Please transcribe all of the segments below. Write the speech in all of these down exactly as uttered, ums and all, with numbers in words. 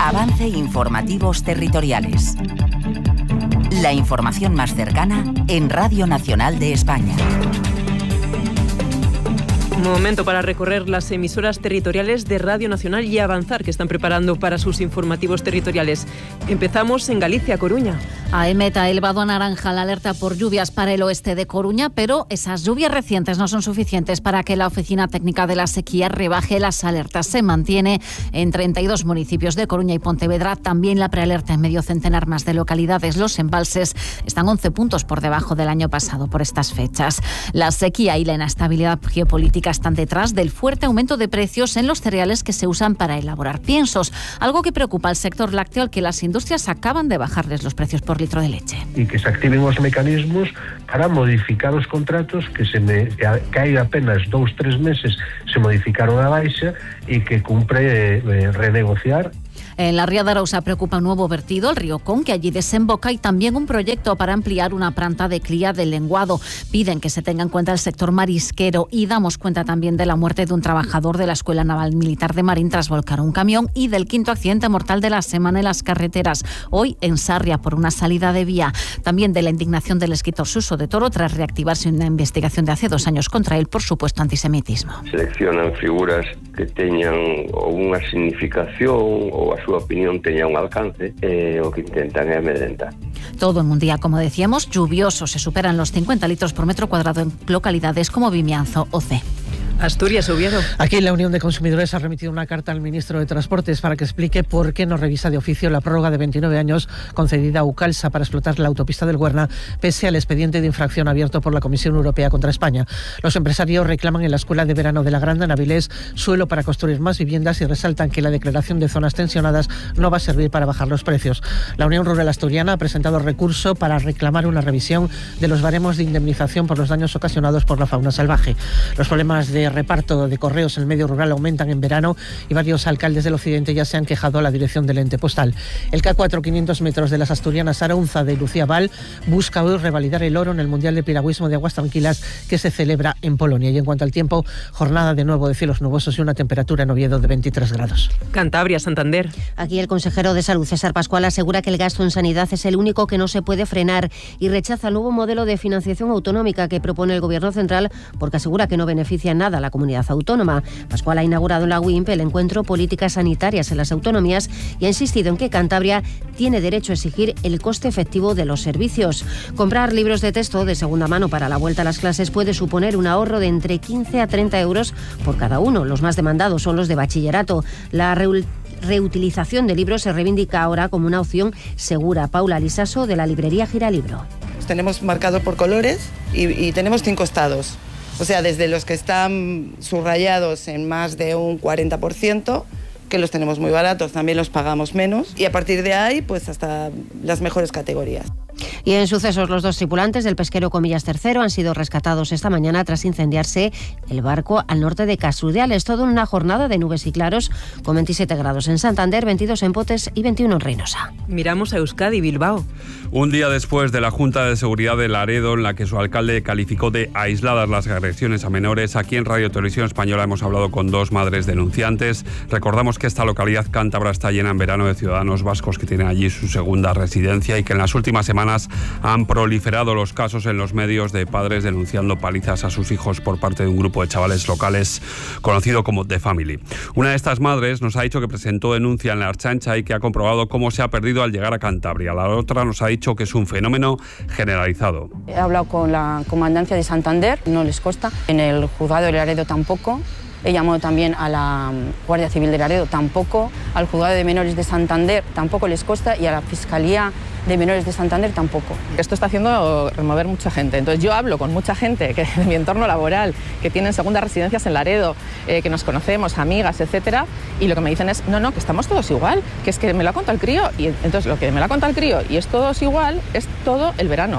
Avance Informativos Territoriales. La información más cercana en Radio Nacional de España. Momento para recorrer las emisoras territoriales de Radio Nacional y Avanzar, que están preparando para sus informativos territoriales. Empezamos en Galicia, Coruña. A EMET ha elevado a naranja la alerta por lluvias para el oeste de Coruña, pero esas lluvias recientes no son suficientes para que la Oficina Técnica de la Sequía rebaje las alertas. Se mantiene en treinta y dos municipios de Coruña y Pontevedra. También la prealerta en medio centenar más de localidades. Los embalses están once puntos por debajo del año pasado por estas fechas. La sequía y la inestabilidad geopolítica están detrás del fuerte aumento de precios en los cereales que se usan para elaborar piensos, algo que preocupa al sector lácteo, al que las industrias acaban de bajarles los precios por litro de leche. E que se activen os mecanismos para modificar os contratos que se me, que hai apenas dous, tres meses se modificaron a baixa e que cumpre eh, renegociar. En la Ría de Arousa preocupa un nuevo vertido, el río Con, que allí desemboca, y también un proyecto para ampliar una planta de cría de lenguado. Piden que se tenga en cuenta el sector marisquero y damos cuenta también de la muerte de un trabajador de la Escuela Naval Militar de Marín tras volcar un camión y del quinto accidente mortal de la semana en las carreteras, hoy en Sarria por una salida de vía. También de la indignación del escritor Suso de Toro tras reactivarse una investigación de hace dos años contra él por supuesto antisemitismo. Seleccionan figuras que teñan unha significación ou a súa opinión teña un alcance, e o que intentan é amedrentar. Todo en un día, como decíamos, lluvioso. Se superan los cincuenta litros por metro cuadrado en localidades como Vimianzo o C. Asturias, Oviedo. Aquí la Unión de Consumidores ha remitido una carta al ministro de Transportes para que explique por qué no revisa de oficio la prórroga de veintinueve años concedida a Ucalsa para explotar la autopista del Güerna, pese al expediente de infracción abierto por la Comisión Europea contra España. Los empresarios reclaman en la Escuela de Verano de la Granda, en Avilés, suelo para construir más viviendas y resaltan que la declaración de zonas tensionadas no va a servir para bajar los precios. La Unión Rural Asturiana ha presentado recurso para reclamar una revisión de los baremos de indemnización por los daños ocasionados por la fauna salvaje. Los problemas de reparto de correos en el medio rural aumentan en verano y varios alcaldes del occidente ya se han quejado a la dirección del ente postal. El K cuatro, quinientos metros de las asturianas Araunza de Lucía Val, busca hoy revalidar el oro en el Mundial de Piragüismo de Aguas Tranquilas que se celebra en Polonia. Y en cuanto al tiempo, jornada de nuevo de cielos nubosos y una temperatura en Oviedo de veintitrés grados. Cantabria, Santander. Aquí el consejero de Salud, César Pascual, asegura que el gasto en sanidad es el único que no se puede frenar y rechaza el nuevo modelo de financiación autonómica que propone el Gobierno central porque asegura que no beneficia en nada a la comunidad autónoma. Pascual ha inaugurado en la U I M P el encuentro Políticas Sanitarias en las Autonomías y ha insistido en que Cantabria tiene derecho a exigir el coste efectivo de los servicios. Comprar libros de texto de segunda mano para la vuelta a las clases puede suponer un ahorro de entre quince a treinta euros por cada uno. Los más demandados son los de bachillerato. La reul reutilización de libros se reivindica ahora como una opción segura. Paula Lisaso, de la librería Giralibro. Tenemos marcado por colores y, y tenemos cinco estados. O sea, desde los que están subrayados en más de un cuarenta por ciento, que los tenemos muy baratos, también los pagamos menos, y a partir de ahí, pues hasta las mejores categorías. Y en sucesos, los dos tripulantes del pesquero Comillas Tercero han sido rescatados esta mañana tras incendiarse el barco al norte de Casudiales. Todo en una jornada de nubes y claros, con veintisiete grados en Santander, veintidós en Potes y veintiuno en Reynosa. Miramos a Euskadi, Bilbao. Un día después de la Junta de Seguridad de Laredo, en la que su alcalde calificó de aisladas las agresiones a menores, aquí en Radio Televisión Española hemos hablado con dos madres denunciantes. Recordamos que esta localidad cántabra está llena en verano de ciudadanos vascos que tienen allí su segunda residencia y que en las últimas semanas han proliferado los casos en los medios de padres denunciando palizas a sus hijos por parte de un grupo de chavales locales conocido como The Family. Una de estas madres nos ha dicho que presentó denuncia en la Ertzaintza y que ha comprobado cómo se ha perdido al llegar a Cantabria. La otra nos ha dicho que es un fenómeno generalizado. He hablado con la comandancia de Santander, no les consta. En el juzgado de Laredo tampoco. He llamado también a la Guardia Civil de Laredo, tampoco. Al juzgado de menores de Santander tampoco les consta y a la Fiscalía de Menores de Santander tampoco. Esto está haciendo remover mucha gente. Entonces yo hablo con mucha gente que de mi entorno laboral, que tienen segundas residencias en Laredo, eh, que nos conocemos, amigas, etcétera, y lo que me dicen es, no, no, que estamos todos igual, que es que me lo ha contado el crío, y entonces lo que me lo ha contado el crío y es todos igual, es todo el verano.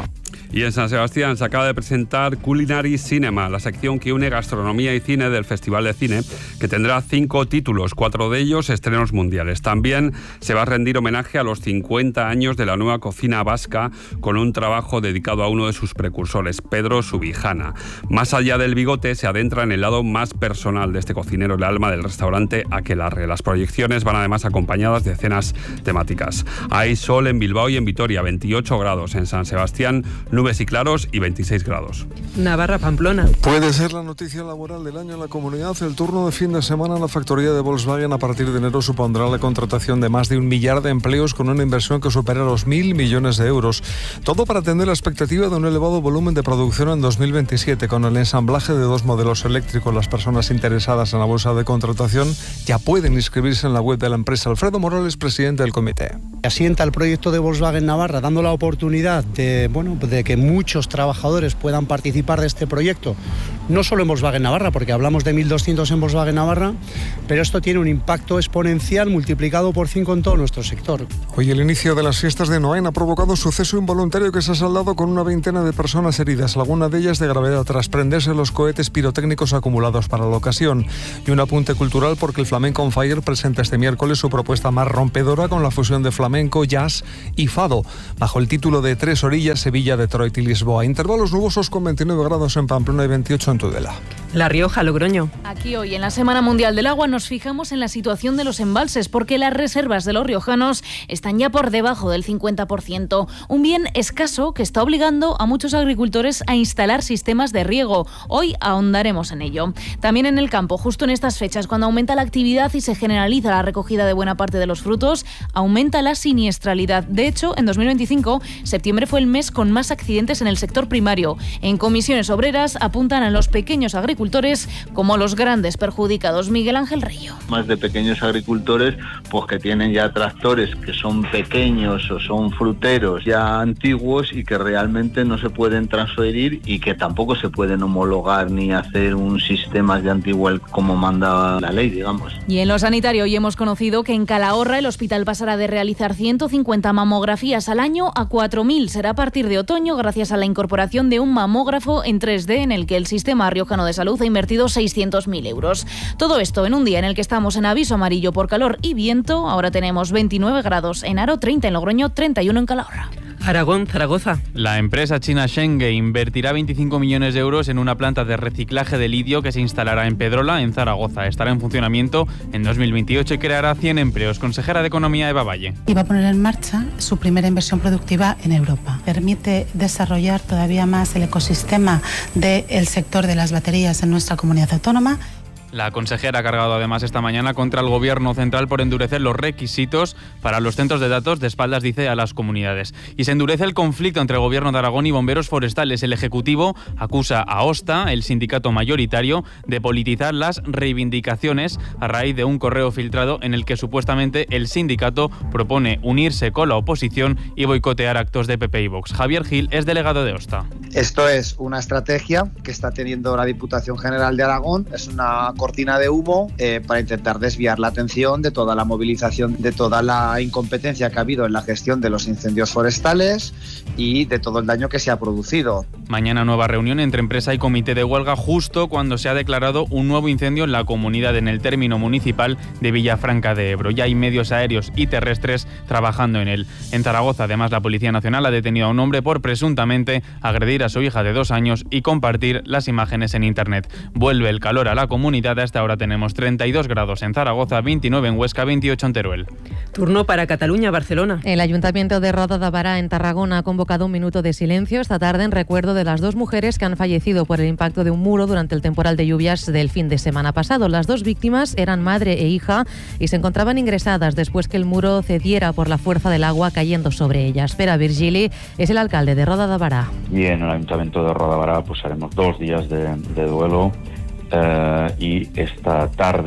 Y en San Sebastián se acaba de presentar Culinary Cinema, la sección que une gastronomía y cine del Festival de Cine, que tendrá cinco títulos, cuatro de ellos estrenos mundiales. También se va a rendir homenaje a los cincuenta años de la nueva cocina vasca, con un trabajo dedicado a uno de sus precursores, Pedro Subijana. Más allá del bigote, se adentra en el lado más personal de este cocinero, el alma del restaurante Aquelarre. Las proyecciones van además acompañadas de cenas temáticas. Hay sol en Bilbao y en Vitoria, veintiocho grados. En San Sebastián, nubes y claros y veintiséis grados. Navarra, Pamplona. Puede ser la noticia laboral del año en la comunidad. El turno de fin de semana en la factoría de Volkswagen a partir de enero supondrá la contratación de más de un millar de empleos con una inversión que supera los mil millones de euros. Todo para atender la expectativa de un elevado volumen de producción en dos mil veintisiete. Con el ensamblaje de dos modelos eléctricos, las personas interesadas en la bolsa de contratación ya pueden inscribirse en la web de la empresa. Alfredo Morales, presidente del comité. Asienta el proyecto de Volkswagen Navarra, dando la oportunidad de, bueno, de que muchos trabajadores puedan participar de este proyecto, no solo en Volkswagen Navarra, porque hablamos de mil doscientos en Volkswagen Navarra, pero esto tiene un impacto exponencial multiplicado por cinco en todo nuestro sector. Hoy el inicio de las fiestas de Noain ha provocado un suceso involuntario que se ha saldado con una veintena de personas heridas, alguna de ellas de gravedad tras prenderse los cohetes pirotécnicos acumulados para la ocasión. Y un apunte cultural porque el Flamenco on Fire presenta este miércoles su propuesta más rompedora con la fusión de flamenco, jazz y fado, bajo el título de Tres Orillas, Sevilla, Detroit y Lisboa. Intervalos nubosos con veintinueve grados en Pamplona y veintiocho en Tudela. La Rioja, Logroño. Aquí hoy, en la Semana Mundial del Agua, nos fijamos en la situación de los embalses, porque las reservas de los riojanos están ya por debajo del cincuenta por ciento. Un bien escaso que está obligando a muchos agricultores a instalar sistemas de riego. Hoy ahondaremos en ello. También en el campo, justo en estas fechas, cuando aumenta la actividad y se generaliza la recogida de buena parte de los frutos, aumenta la siniestralidad. De hecho, en dos mil veinticinco, septiembre fue el mes con más accidentes en el sector primario. En comisiones obreras apuntan a los pequeños agricultores como los grandes perjudicados. Miguel Ángel Reyo. Más de pequeños agricultores, pues que tienen ya tractores que son pequeños o son fruteros ya antiguos y que realmente no se pueden transferir y que tampoco se pueden homologar ni hacer un sistema de antiguo como manda la ley, digamos. Y en lo sanitario hoy hemos conocido que en Calahorra el hospital pasará de realizar ciento cincuenta mamografías al año a cuatro mil. Será a partir de otoño gracias a la incorporación de un mamógrafo en tres D en el que el Sistema Riojano de Salud ha invertido seiscientos mil euros. Todo esto en un día en el que estamos en aviso amarillo por calor y viento. Ahora tenemos veintinueve grados en Haro, treinta en Logroño, treinta y uno en Calahorra. Aragón, Zaragoza. La empresa china Shenge invertirá veinticinco millones de euros en una planta de reciclaje de lidio que se instalará en Pedrola, en Zaragoza. Estará en funcionamiento en dos mil veintiocho y creará cien empleos. Consejera de Economía, Eva Valle. Y va a poner en marcha su primera inversión productiva en Europa. Permite desarrollar todavía más el ecosistema del sector de las baterías en nuestra comunidad autónoma. La consejera ha cargado además esta mañana contra el Gobierno central por endurecer los requisitos para los centros de datos, de espaldas, dice, a las comunidades. Y se endurece el conflicto entre el Gobierno de Aragón y bomberos forestales. El Ejecutivo acusa a OSTA, el sindicato mayoritario, de politizar las reivindicaciones a raíz de un correo filtrado en el que supuestamente el sindicato propone unirse con la oposición y boicotear actos de P P y Vox. Javier Gil es delegado de OSTA. Esto es una estrategia que está teniendo la Diputación General de Aragón. Es una cortina de humo eh, para intentar desviar la atención de toda la movilización, de toda la incompetencia que ha habido en la gestión de los incendios forestales y de todo el daño que se ha producido. Mañana nueva reunión entre empresa y comité de huelga justo cuando se ha declarado un nuevo incendio en la comunidad en el término municipal de Villafranca de Ebro. Ya hay medios aéreos y terrestres trabajando en él. En Zaragoza, además, la Policía Nacional ha detenido a un hombre por presuntamente agredir a su hija de dos años y compartir las imágenes en Internet. Vuelve el calor a la comunidad. Hasta ahora tenemos treinta y dos grados en Zaragoza, veintinueve en Huesca, veintiocho en Teruel. Turno para Cataluña, Barcelona. El Ayuntamiento de Roda de Barà, en Tarragona, ha convocado un minuto de silencio esta tarde en recuerdo de las dos mujeres que han fallecido por el impacto de un muro durante el temporal de lluvias del fin de semana pasado. Las dos víctimas eran madre e hija y se encontraban ingresadas después que el muro cediera por la fuerza del agua cayendo sobre ellas. Pere Virgili es el alcalde de Roda de Barà. Y en el Ayuntamiento de Roda de Barà pues haremos dos días de, de duelo. Uh, y esta tarde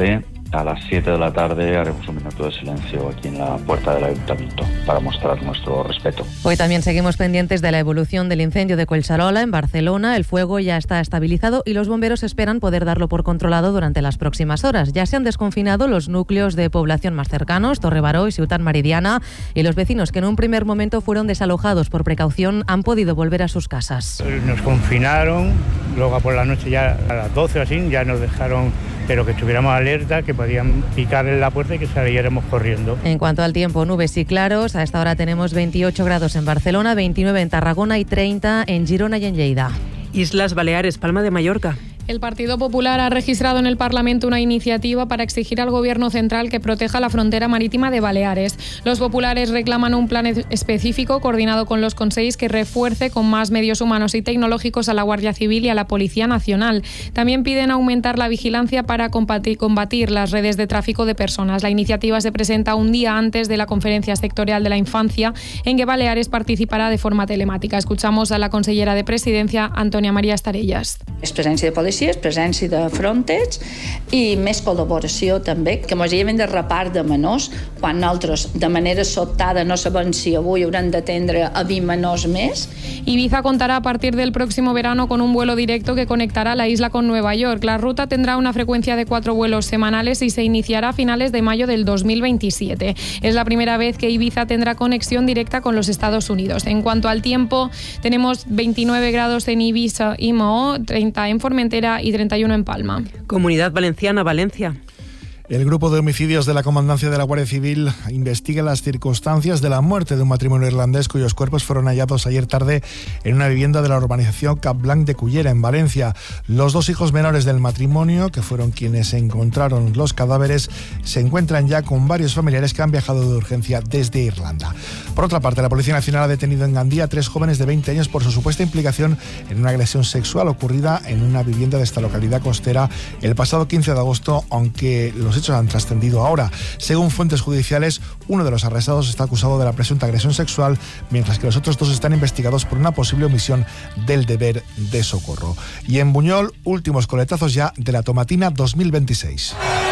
a las siete de la tarde haremos un minuto de silencio aquí en la puerta del Ayuntamiento para mostrar nuestro respeto. Hoy también seguimos pendientes de la evolución del incendio de Collserola en Barcelona. El fuego ya está estabilizado y los bomberos esperan poder darlo por controlado durante las próximas horas. Ya se han desconfinado los núcleos de población más cercanos, Torrebaró y Ciutat Meridiana, y los vecinos que en un primer momento fueron desalojados por precaución han podido volver a sus casas. Nos confinaron, luego por la noche ya a las doce o así ya nos dejaron, pero que estuviéramos alerta, que podían picar en la puerta y que saliéramos corriendo. En cuanto al tiempo, nubes y claros. A esta hora tenemos veintiocho grados en Barcelona, veintinueve en Tarragona y treinta en Girona y en Lleida. Islas Baleares, Palma de Mallorca. El Partido Popular ha registrado en el Parlamento una iniciativa para exigir al Gobierno central que proteja la frontera marítima de Baleares. Los populares reclaman un plan específico coordinado con los consells que refuerce con más medios humanos y tecnológicos a la Guardia Civil y a la Policía Nacional. También piden aumentar la vigilancia para combatir las redes de tráfico de personas. La iniciativa se presenta un día antes de la Conferencia Sectorial de la Infancia, en que Baleares participará de forma telemática. Escuchamos a la consellera de Presidencia, Antònia Maria Estarellas. És presència de policies, presència de Frontex i més col·laboració també, que ens lleven de repart de menors, quan nosaltres de manera sobtada no sabem si avui haurem d'atendre a vint menors més. Ibiza contará a partir del próximo verano con un vuelo directo que conectará la isla con Nueva York. La ruta tendrá una frecuencia de cuatro vuelos semanales y se iniciará a finales de mayo del dos mil veintisiete. Es la primera vez que Ibiza tendrá conexión directa con los Estados Unidos. En cuanto al tiempo, tenemos veintinueve grados en Ibiza y Mahó, treinta en Formentera y treinta y uno en Palma. Comunidad Valenciana, Valencia. El grupo de homicidios de la Comandancia de la Guardia Civil investiga las circunstancias de la muerte de un matrimonio irlandés cuyos cuerpos fueron hallados ayer tarde en una vivienda de la urbanización Cap Blanc de Cullera, en Valencia. Los dos hijos menores del matrimonio, que fueron quienes encontraron los cadáveres, se encuentran ya con varios familiares que han viajado de urgencia desde Irlanda. Por otra parte, la Policía Nacional ha detenido en Gandía a tres jóvenes de veinte años por su supuesta implicación en una agresión sexual ocurrida en una vivienda de esta localidad costera el pasado quince de agosto, aunque los hechos han trascendido ahora. Según fuentes judiciales, uno de los arrestados está acusado de la presunta agresión sexual, mientras que los otros dos están investigados por una posible omisión del deber de socorro. Y en Buñol, últimos coletazos ya de la Tomatina dos mil veintiséis.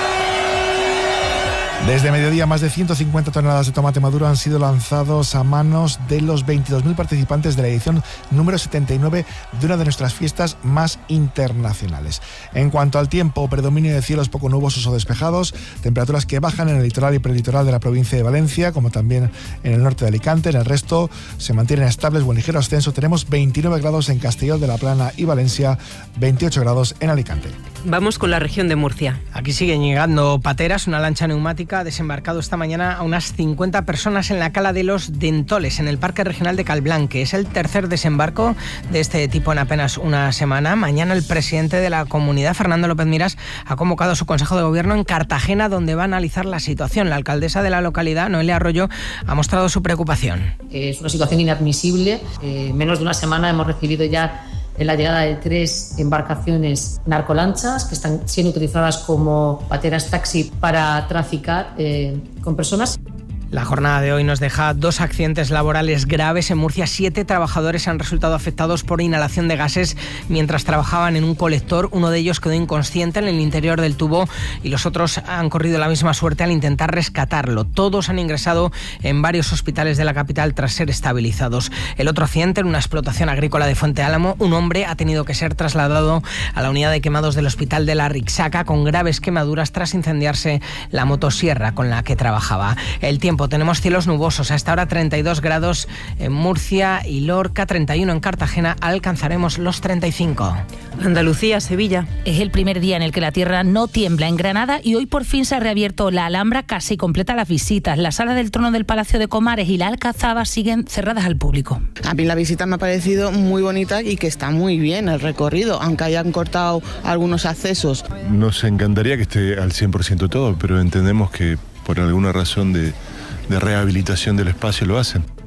Desde mediodía, más de ciento cincuenta toneladas de tomate maduro han sido lanzados a manos de los veintidós mil participantes de la edición número setenta y nueve de una de nuestras fiestas más internacionales. En cuanto al tiempo, predominio de cielos poco nubosos o despejados, temperaturas que bajan en el litoral y prelitoral de la provincia de Valencia, como también en el norte de Alicante. En el resto se mantienen estables o en ligero ascenso. Tenemos veintinueve grados en Castelló de la Plana y Valencia, veintiocho grados en Alicante. Vamos con la región de Murcia. Aquí siguen llegando pateras. Una lancha neumática ha desembarcado esta mañana a unas cincuenta personas en la cala de los Dentoles, en el Parque Regional de Calblanque. Es el tercer desembarco de este tipo en apenas una semana. Mañana el presidente de la comunidad, Fernando López Miras, ha convocado a su Consejo de Gobierno en Cartagena, donde va a analizar la situación. La alcaldesa de la localidad, Noelia Arroyo, ha mostrado su preocupación. Es una situación inadmisible. En eh, menos de una semana hemos recibido ya en la llegada de tres embarcaciones narcolanchas que están siendo utilizadas como pateras taxi para traficar eh, con personas. La jornada de hoy nos deja dos accidentes laborales graves. En Murcia, siete trabajadores han resultado afectados por inhalación de gases mientras trabajaban en un colector. Uno de ellos quedó inconsciente en el interior del tubo y los otros han corrido la misma suerte al intentar rescatarlo. Todos han ingresado en varios hospitales de la capital tras ser estabilizados. El otro accidente en una explotación agrícola de Fuente Álamo. Un hombre ha tenido que ser trasladado a la unidad de quemados del hospital de la Rixaca con graves quemaduras tras incendiarse la motosierra con la que trabajaba. El tiempo. Tenemos cielos nubosos, a esta hora treinta y dos grados en Murcia y Lorca, treinta y uno en Cartagena, alcanzaremos los treinta y cinco. Andalucía, Sevilla. Es el primer día en el que la tierra no tiembla en Granada y hoy por fin se ha reabierto la Alhambra, casi completa las visitas. La sala del trono del Palacio de Comares y la Alcazaba siguen cerradas al público. A mí la visita me ha parecido muy bonita y que está muy bien el recorrido, aunque hayan cortado algunos accesos. Nos encantaría que esté al cien por ciento todo, pero entendemos que por alguna razón de... de rehabilitación del espacio lo hacen.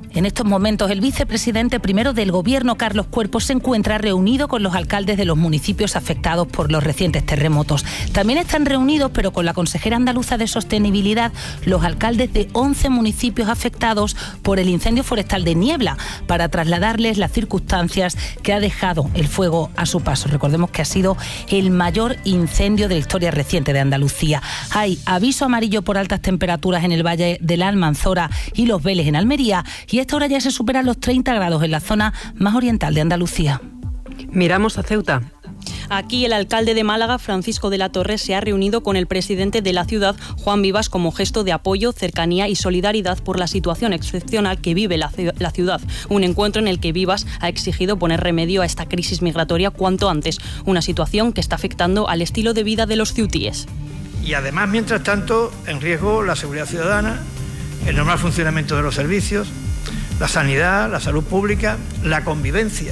En estos momentos, el vicepresidente primero del Gobierno, Carlos Cuerpo, se encuentra reunido con los alcaldes de los municipios afectados por los recientes terremotos. También están reunidos, pero con la consejera andaluza de Sostenibilidad, los alcaldes de once municipios afectados por el incendio forestal de Niebla, para trasladarles las circunstancias que ha dejado el fuego a su paso. Recordemos que ha sido el mayor incendio de la historia reciente de Andalucía. Hay aviso amarillo por altas temperaturas en el Valle de la Almanzora y Los Vélez en Almería, y a esta hora ya se superan los treinta grados en la zona más oriental de Andalucía. Miramos a Ceuta. Aquí el alcalde de Málaga, Francisco de la Torre, se ha reunido con el presidente de la ciudad, Juan Vivas, como gesto de apoyo, cercanía y solidaridad por la situación excepcional que vive la, la ciudad. Un encuentro en el que Vivas ha exigido poner remedio a esta crisis migratoria cuanto antes, una situación que está afectando al estilo de vida de los ceutíes. Y además, mientras tanto, en riesgo la seguridad ciudadana, el normal funcionamiento de los servicios, la sanidad, la salud pública, la convivencia.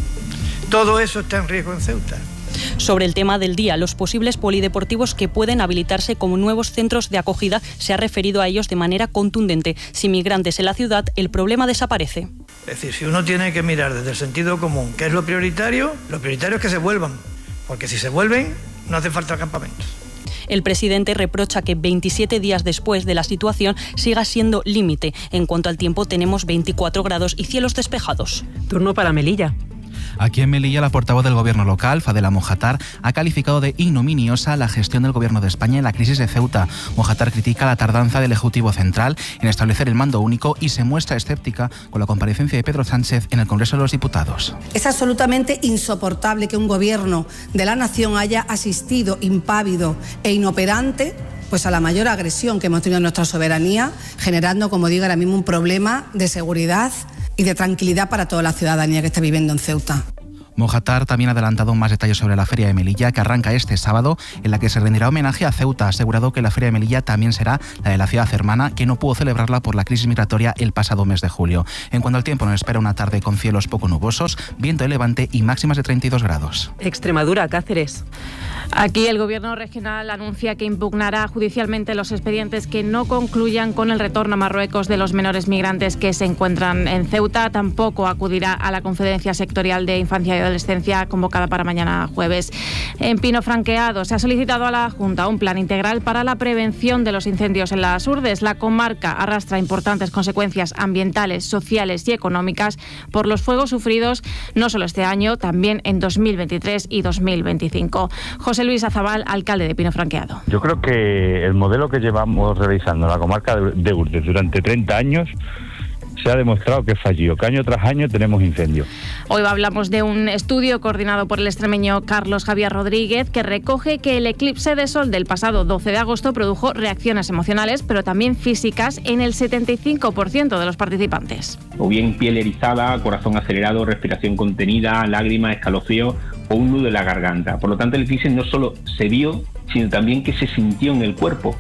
Todo eso está en riesgo en Ceuta. Sobre el tema del día, los posibles polideportivos que pueden habilitarse como nuevos centros de acogida, se ha referido a ellos de manera contundente. Sin migrantes en la ciudad, el problema desaparece. Es decir, si uno tiene que mirar desde el sentido común, ¿qué es lo prioritario? Lo prioritario es que se vuelvan, porque si se vuelven, no hace falta campamentos. El presidente reprocha que veintisiete días después de la situación siga siendo límite. En cuanto al tiempo, tenemos veinticuatro grados y cielos despejados. Turno para Melilla. Aquí en Melilla, la portavoz del Gobierno local, Fadela Mojatar, ha calificado de ignominiosa la gestión del Gobierno de España en la crisis de Ceuta. Mojatar critica la tardanza del Ejecutivo Central en establecer el mando único y se muestra escéptica con la comparecencia de Pedro Sánchez en el Congreso de los Diputados. Es absolutamente insoportable que un Gobierno de la Nación haya asistido impávido e inoperante pues a la mayor agresión que hemos tenido en nuestra soberanía, generando, como digo, ahora mismo un problema de seguridad y de tranquilidad para toda la ciudadanía que está viviendo en Ceuta. Mojatar también ha adelantado más detalles sobre la Feria de Melilla, que arranca este sábado, en la que se rendirá homenaje a Ceuta. Ha asegurado que la Feria de Melilla también será la de la ciudad hermana, que no pudo celebrarla por la crisis migratoria el pasado mes de julio. En cuanto al tiempo, nos espera una tarde con cielos poco nubosos, viento de levante y máximas de treinta y dos grados. Extremadura, Cáceres. Aquí el Gobierno regional anuncia que impugnará judicialmente los expedientes que no concluyan con el retorno a Marruecos de los menores migrantes que se encuentran en Ceuta. Tampoco acudirá a la Conferencia Sectorial de Infancia y Adolescencia convocada para mañana jueves. En Pino Franqueado se ha solicitado a la Junta un plan integral para la prevención de los incendios en las Urdes. La comarca arrastra importantes consecuencias ambientales, sociales y económicas por los fuegos sufridos no solo este año, también en dos mil veintitrés y dos mil veinticinco. José Luis Azabal, alcalde de Pino Franqueado. Yo creo que el modelo que llevamos realizando en la comarca de Urdes durante treinta años se ha demostrado que es fallido, que año tras año tenemos incendios. Hoy hablamos de un estudio coordinado por el extremeño Carlos Javier Rodríguez que recoge que el eclipse de sol del pasado doce de agosto produjo reacciones emocionales, pero también físicas en el setenta y cinco por ciento de los participantes. O bien piel erizada, corazón acelerado, respiración contenida, lágrimas, escalofríos o un nudo en la garganta. Por lo tanto, el eclipse no solo se vio, sino también que se sintió en el cuerpo.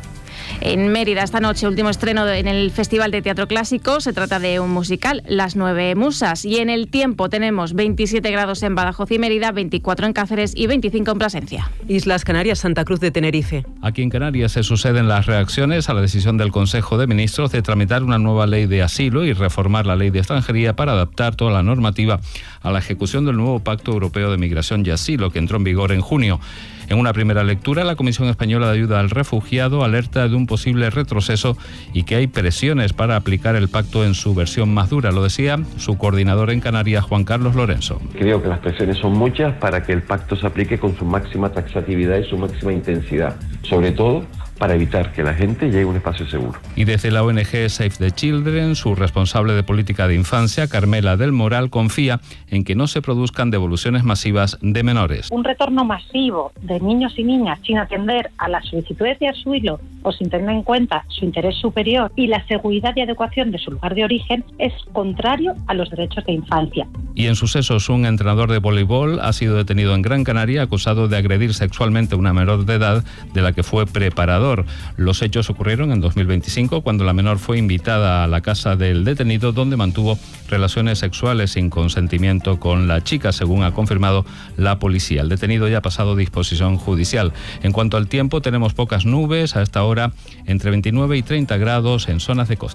En Mérida esta noche, último estreno en el Festival de Teatro Clásico. Se trata de un musical, Las Nueve Musas. Y en el tiempo tenemos veintisiete grados en Badajoz y Mérida, veinticuatro en Cáceres y veinticinco en Plasencia. Islas Canarias, Santa Cruz de Tenerife. Aquí en Canarias se suceden las reacciones a la decisión del Consejo de Ministros de tramitar una nueva ley de asilo y reformar la ley de extranjería para adaptar toda la normativa a la ejecución del nuevo Pacto Europeo de Migración y Asilo, que entró en vigor en junio. En una primera lectura, la Comisión Española de Ayuda al Refugiado alerta de un posible retroceso y que hay presiones para aplicar el pacto en su versión más dura. Lo decía su coordinador en Canarias, Juan Carlos Lorenzo. Creo que las presiones son muchas para que el pacto se aplique con su máxima taxatividad y su máxima intensidad, sobre todo para evitar que la gente llegue a un espacio seguro. Y desde la O N G Save the Children, su responsable de política de infancia, Carmela del Moral, confía en que no se produzcan devoluciones masivas de menores. Un retorno masivo de niños y niñas sin atender a las solicitudes de asilo o sin tener en cuenta su interés superior y la seguridad y adecuación de su lugar de origen es contrario a los derechos de infancia. Y en sucesos, un entrenador de voleibol ha sido detenido en Gran Canaria acusado de agredir sexualmente a una menor de edad de la que fue preparador. Los hechos ocurrieron en dos mil veinticinco, cuando la menor fue invitada a la casa del detenido, donde mantuvo relaciones sexuales sin consentimiento con la chica, según ha confirmado la policía. El detenido ya ha pasado disposición judicial. En cuanto al tiempo, tenemos pocas nubes, a esta hora entre veintinueve y treinta grados en zonas de costa.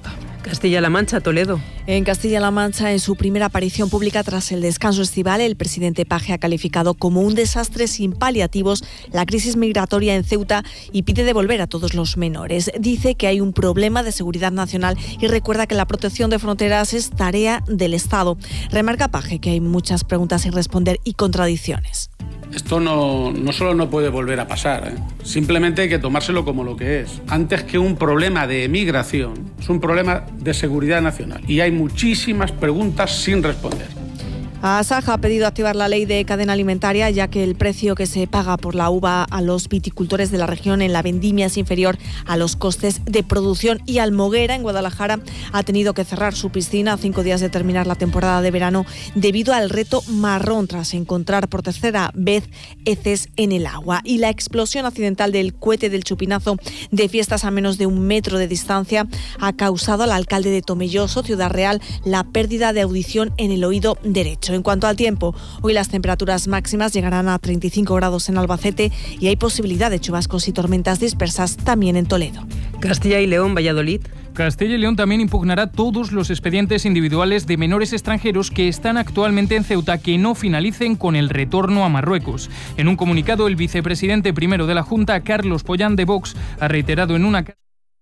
Castilla-La Mancha, Toledo. En Castilla-La Mancha, en su primera aparición pública tras el descanso estival, el presidente Paje ha calificado como un desastre sin paliativos la crisis migratoria en Ceuta y pide devolver a todos los menores. Dice que hay un problema de seguridad nacional y recuerda que la protección de fronteras es tarea del Estado. Remarca Paje que hay muchas preguntas sin responder y contradicciones. Esto no, no solo no puede volver a pasar, ¿eh? Simplemente hay que tomárselo como lo que es. Antes que un problema de emigración, es un problema de seguridad nacional. Y hay muchísimas preguntas sin responder. Asaja ha pedido activar la ley de cadena alimentaria, ya que el precio que se paga por la uva a los viticultores de la región en la vendimia es inferior a los costes de producción. Y Almoguera, en Guadalajara, ha tenido que cerrar su piscina a cinco días de terminar la temporada de verano debido al reto marrón tras encontrar por tercera vez heces en el agua. Y la explosión accidental del cohete del chupinazo de fiestas a menos de un metro de distancia ha causado al alcalde de Tomelloso, Ciudad Real, la pérdida de audición en el oído derecho. En cuanto al tiempo, hoy las temperaturas máximas llegarán a treinta y cinco grados en Albacete y hay posibilidad de chubascos y tormentas dispersas también en Toledo. Castilla y León, Valladolid. Castilla y León también impugnará todos los expedientes individuales de menores extranjeros que están actualmente en Ceuta que no finalicen con el retorno a Marruecos. En un comunicado, el vicepresidente primero de la Junta, Carlos Pollán de Vox, ha reiterado en una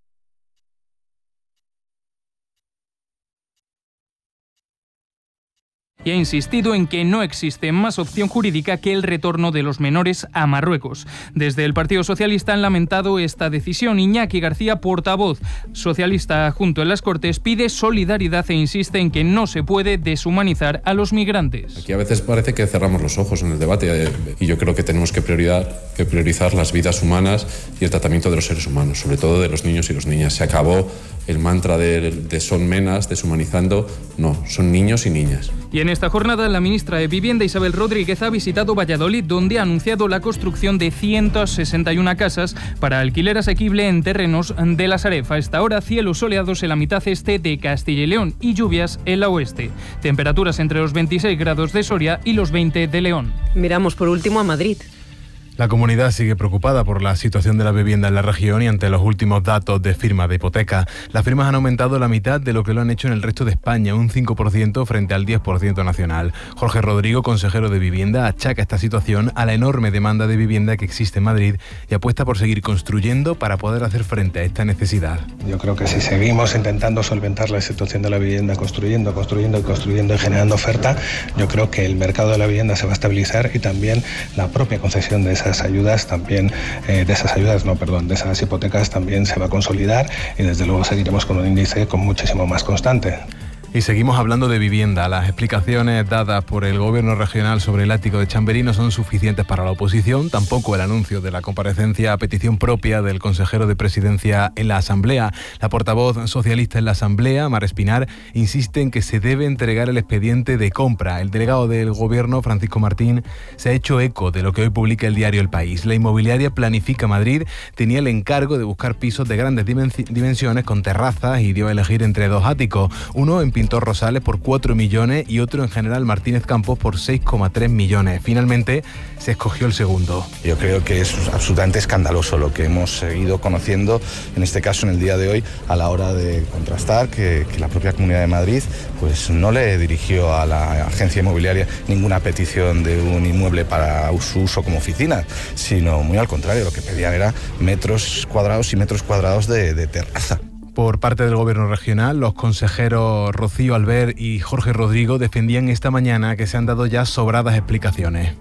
y ha insistido en que no existe más opción jurídica que el retorno de los menores a Marruecos. Desde el Partido Socialista han lamentado esta decisión. Iñaki García, portavoz socialista junto en las Cortes, pide solidaridad e insiste en que no se puede deshumanizar a los migrantes. Aquí a veces parece que cerramos los ojos en el debate y yo creo que tenemos que priorizar, que priorizar las vidas humanas y el tratamiento de los seres humanos, sobre todo de los niños y las niñas. Se acabó el mantra de, de son menas, deshumanizando. No, son niños y niñas. Y en esta jornada, la ministra de Vivienda, Isabel Rodríguez, ha visitado Valladolid, donde ha anunciado la construcción de ciento sesenta y una casas para alquiler asequible en terrenos de la Sareb. A esta hora, cielos soleados en la mitad este de Castilla y León y lluvias en la oeste. Temperaturas entre los veintiséis grados de Soria y los veinte de León. Miramos por último a Madrid. La comunidad sigue preocupada por la situación de la vivienda en la región y ante los últimos datos de firma de hipoteca. Las firmas han aumentado la mitad de lo que lo han hecho en el resto de España, un cinco por ciento frente al diez por ciento nacional. Jorge Rodrigo, consejero de Vivienda, achaca esta situación a la enorme demanda de vivienda que existe en Madrid y apuesta por seguir construyendo para poder hacer frente a esta necesidad. Yo creo que si seguimos intentando solventar la situación de la vivienda, construyendo, construyendo y construyendo y generando oferta, yo creo que el mercado de la vivienda se va a estabilizar y también la propia concesión de esas ayudas también, eh, de esas ayudas, no, perdón, de esas hipotecas también se va a consolidar y desde luego seguiremos con un índice con muchísimo más constante. Y seguimos hablando de vivienda. Las explicaciones dadas por el Gobierno regional sobre el ático de Chamberí no son suficientes para la oposición, tampoco el anuncio de la comparecencia a petición propia del consejero de Presidencia en la Asamblea. La portavoz socialista en la Asamblea, Mar Espinar, insiste en que se debe entregar el expediente de compra. El delegado del Gobierno, Francisco Martín, se ha hecho eco de lo que hoy publica el diario El País. La inmobiliaria Planifica Madrid tenía el encargo de buscar pisos de grandes dimensiones con terrazas y dio a elegir entre dos áticos, uno en Pintor Rosales por cuatro millones y otro en General Martínez Campos por seis coma tres millones. Finalmente se escogió el segundo. Yo creo que es absolutamente escandaloso lo que hemos ido conociendo, en este caso en el día de hoy, a la hora de contrastar que, que la propia Comunidad de Madrid pues no le dirigió a la agencia inmobiliaria ninguna petición de un inmueble para su uso como oficina, sino muy al contrario, lo que pedían era metros cuadrados y metros cuadrados de, de terraza. Por parte del Gobierno regional, los consejeros Rocío Albert y Jorge Rodrigo defendían esta mañana que se han dado ya sobradas explicaciones.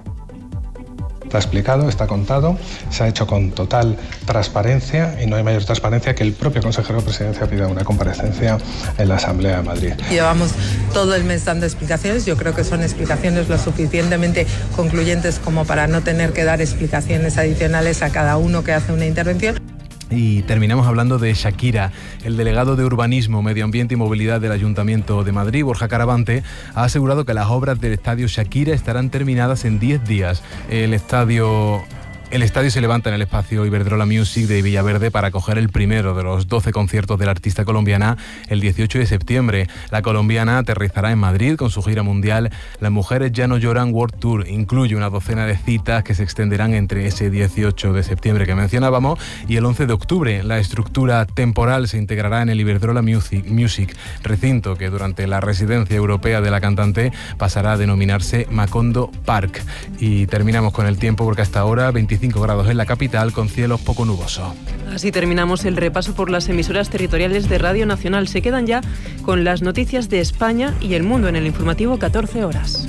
Está explicado, está contado, se ha hecho con total transparencia y no hay mayor transparencia que el propio consejero de Presidencia pida una comparecencia en la Asamblea de Madrid. Llevamos todo el mes dando explicaciones, yo creo que son explicaciones lo suficientemente concluyentes como para no tener que dar explicaciones adicionales a cada uno que hace una intervención. Y terminamos hablando de Shakira. El delegado de Urbanismo, Medio Ambiente y Movilidad del Ayuntamiento de Madrid, Borja Caravante, ha asegurado que las obras del estadio Shakira estarán terminadas en diez días. El estadio El estadio se levanta en el espacio Iberdrola Music de Villaverde para acoger el primero de los doce conciertos de la artista colombiana el dieciocho de septiembre. La colombiana aterrizará en Madrid con su gira mundial Las Mujeres Ya No Lloran World Tour. Incluye una docena de citas que se extenderán entre ese dieciocho de septiembre que mencionábamos y el once de octubre. La estructura temporal se integrará en el Iberdrola Music, Music, recinto que durante la residencia europea de la cantante pasará a denominarse Macondo Park. Y terminamos con el tiempo porque hasta ahora veinticinco grados en la capital con cielos poco nubosos. Así terminamos el repaso por las emisoras territoriales de Radio Nacional. Se quedan ya con las noticias de España y el mundo en el informativo catorce horas.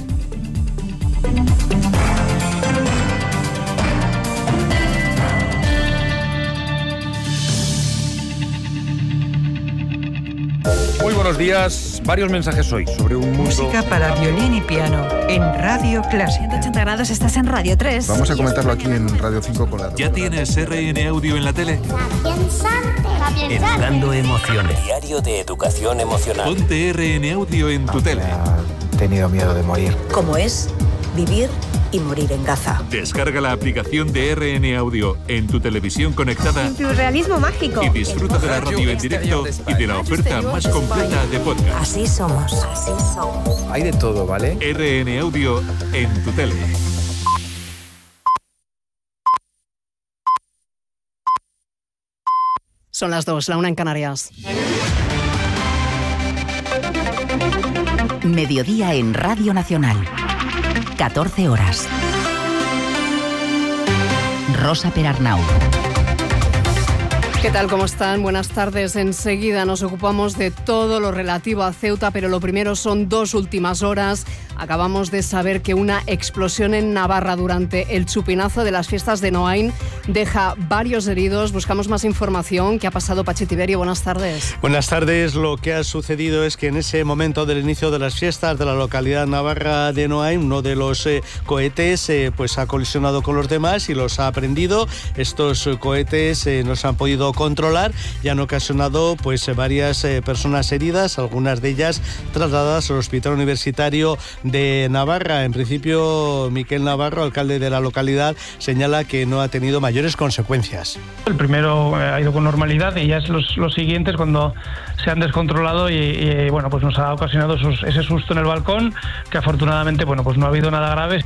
Muy buenos días. Varios mensajes hoy sobre un mundo... Música para violín y piano en Radio Clásica. ciento ochenta grados, estás en Radio tres. Vamos a comentarlo aquí en Radio cinco con la... ¿Ya tienes R N Audio en la tele? Educando emociones. Diario de educación emocional. Ponte R N Audio en tu tele. He tenido miedo de morir. ¿Cómo es vivir y morir en Gaza? Descarga la aplicación de R N Audio en tu televisión conectada. En tu realismo mágico. Y disfruta de la radio en directo y de la oferta más completa de podcast. Así somos, así somos. Hay de todo, ¿vale? R N Audio en tu tele. Son las dos, la una en Canarias. Mediodía en Radio Nacional. catorce horas. Rosa Perarnau. ¿Qué tal? ¿Cómo están? Buenas tardes. Enseguida nos ocupamos de todo lo relativo a Ceuta, pero lo primero son dos últimas horas. Acabamos de saber que una explosión en Navarra durante el chupinazo de las fiestas de Noain deja varios heridos. Buscamos más información. ¿Qué ha pasado, Pachi Tiberio? Buenas tardes. Buenas tardes. Lo que ha sucedido es que en ese momento del inicio de las fiestas de la localidad navarra de Noain, uno de los eh, cohetes eh, pues ha colisionado con los demás y los ha prendido. Estos eh, cohetes eh, no se han podido controlar y han ocasionado pues varias eh, personas heridas, algunas de ellas trasladadas al Hospital Universitario de Navarra. En principio, Miquel Navarro, alcalde de la localidad, señala que no ha tenido mayores consecuencias. El primero ha ido con normalidad y ya es los, los siguientes cuando se han descontrolado y, y bueno, pues nos ha ocasionado esos, ese susto en el balcón, que afortunadamente bueno, pues no ha habido nada grave.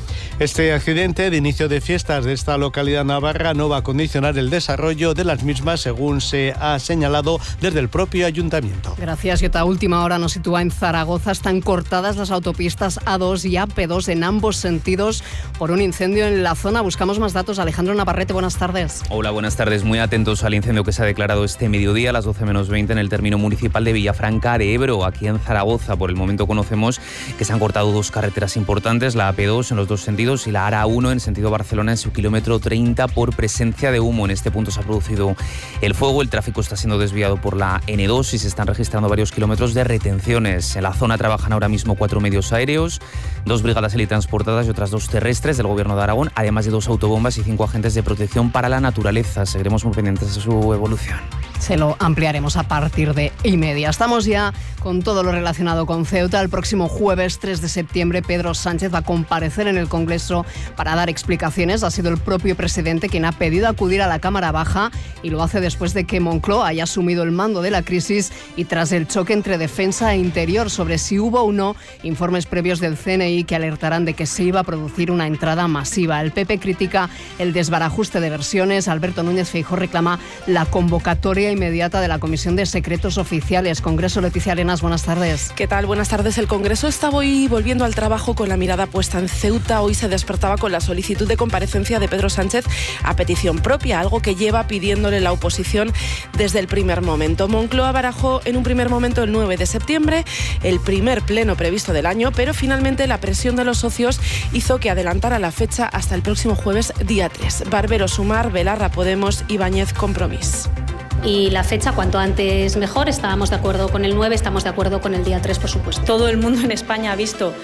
Este accidente de inicio de fiestas de esta localidad navarra no va a condicionar el desarrollo de las mismas, según se ha señalado desde el propio ayuntamiento. Gracias. Y otra última hora nos sitúa en Zaragoza. Están cortadas las autopistas A dos y A P dos en ambos sentidos por un incendio en la zona. Buscamos más datos. Alejandro Navarrete, buenas tardes. Hola, buenas tardes. Muy atentos al incendio que se ha declarado este mediodía a las doce menos veinte en el término municipal de Villafranca de Ebro, aquí en Zaragoza. Por el momento conocemos que se han cortado dos carreteras importantes, la A P dos en los dos sentidos y la A R A uno en sentido Barcelona en su kilómetro treinta por presencia de humo. En este punto se ha producido el fuego, el tráfico está siendo desviado por la N dos y se están registrando varios kilómetros de retenciones. En la zona trabajan ahora mismo cuatro medios aéreos, dos brigadas helitransportadas y otras dos terrestres del Gobierno de Aragón, además de dos autobombas y cinco agentes de protección para la naturaleza. Seguiremos muy pendientes de su evolución. Se lo ampliaremos a partir de y media. Estamos ya con todo lo relacionado con Ceuta. El próximo jueves tres de septiembre Pedro Sánchez va a comparecer en el Congreso para dar explicaciones. Ha sido el propio presidente quien ha pedido acudir a la Cámara Baja y lo hace después de que Moncloa haya asumido el mando de la crisis y tras el choque entre defensa e interior sobre si hubo o no informes previos del C N I que alertarán de que se iba a producir una entrada masiva. El P P critica el desbarajuste de versiones. Alberto Núñez Feijóo reclama la convocatoria inmediata de la Comisión de Secretos Oficiales. Congreso, Leticia Arenas, buenas tardes. ¿Qué tal? Buenas tardes. El Congreso está hoy volviendo al trabajo con la mirada puesta en Ceuta. Hoy se despertaba con la solicitud de comparecencia de Pedro Sánchez a petición propia, algo que lleva pidiéndole la oposición desde el primer momento. Moncloa barajó en un primer momento el nueve de septiembre, el primer pleno previsto del año, pero finalmente la presión de los socios hizo que adelantara la fecha hasta el próximo jueves, día tres. Barbero Sumar, Belarra Podemos, Ibáñez Compromís. Y la fecha, cuanto antes mejor. Estábamos de acuerdo con el nueve, estamos de acuerdo con el día tres, por supuesto. Todo el mundo en España ha visto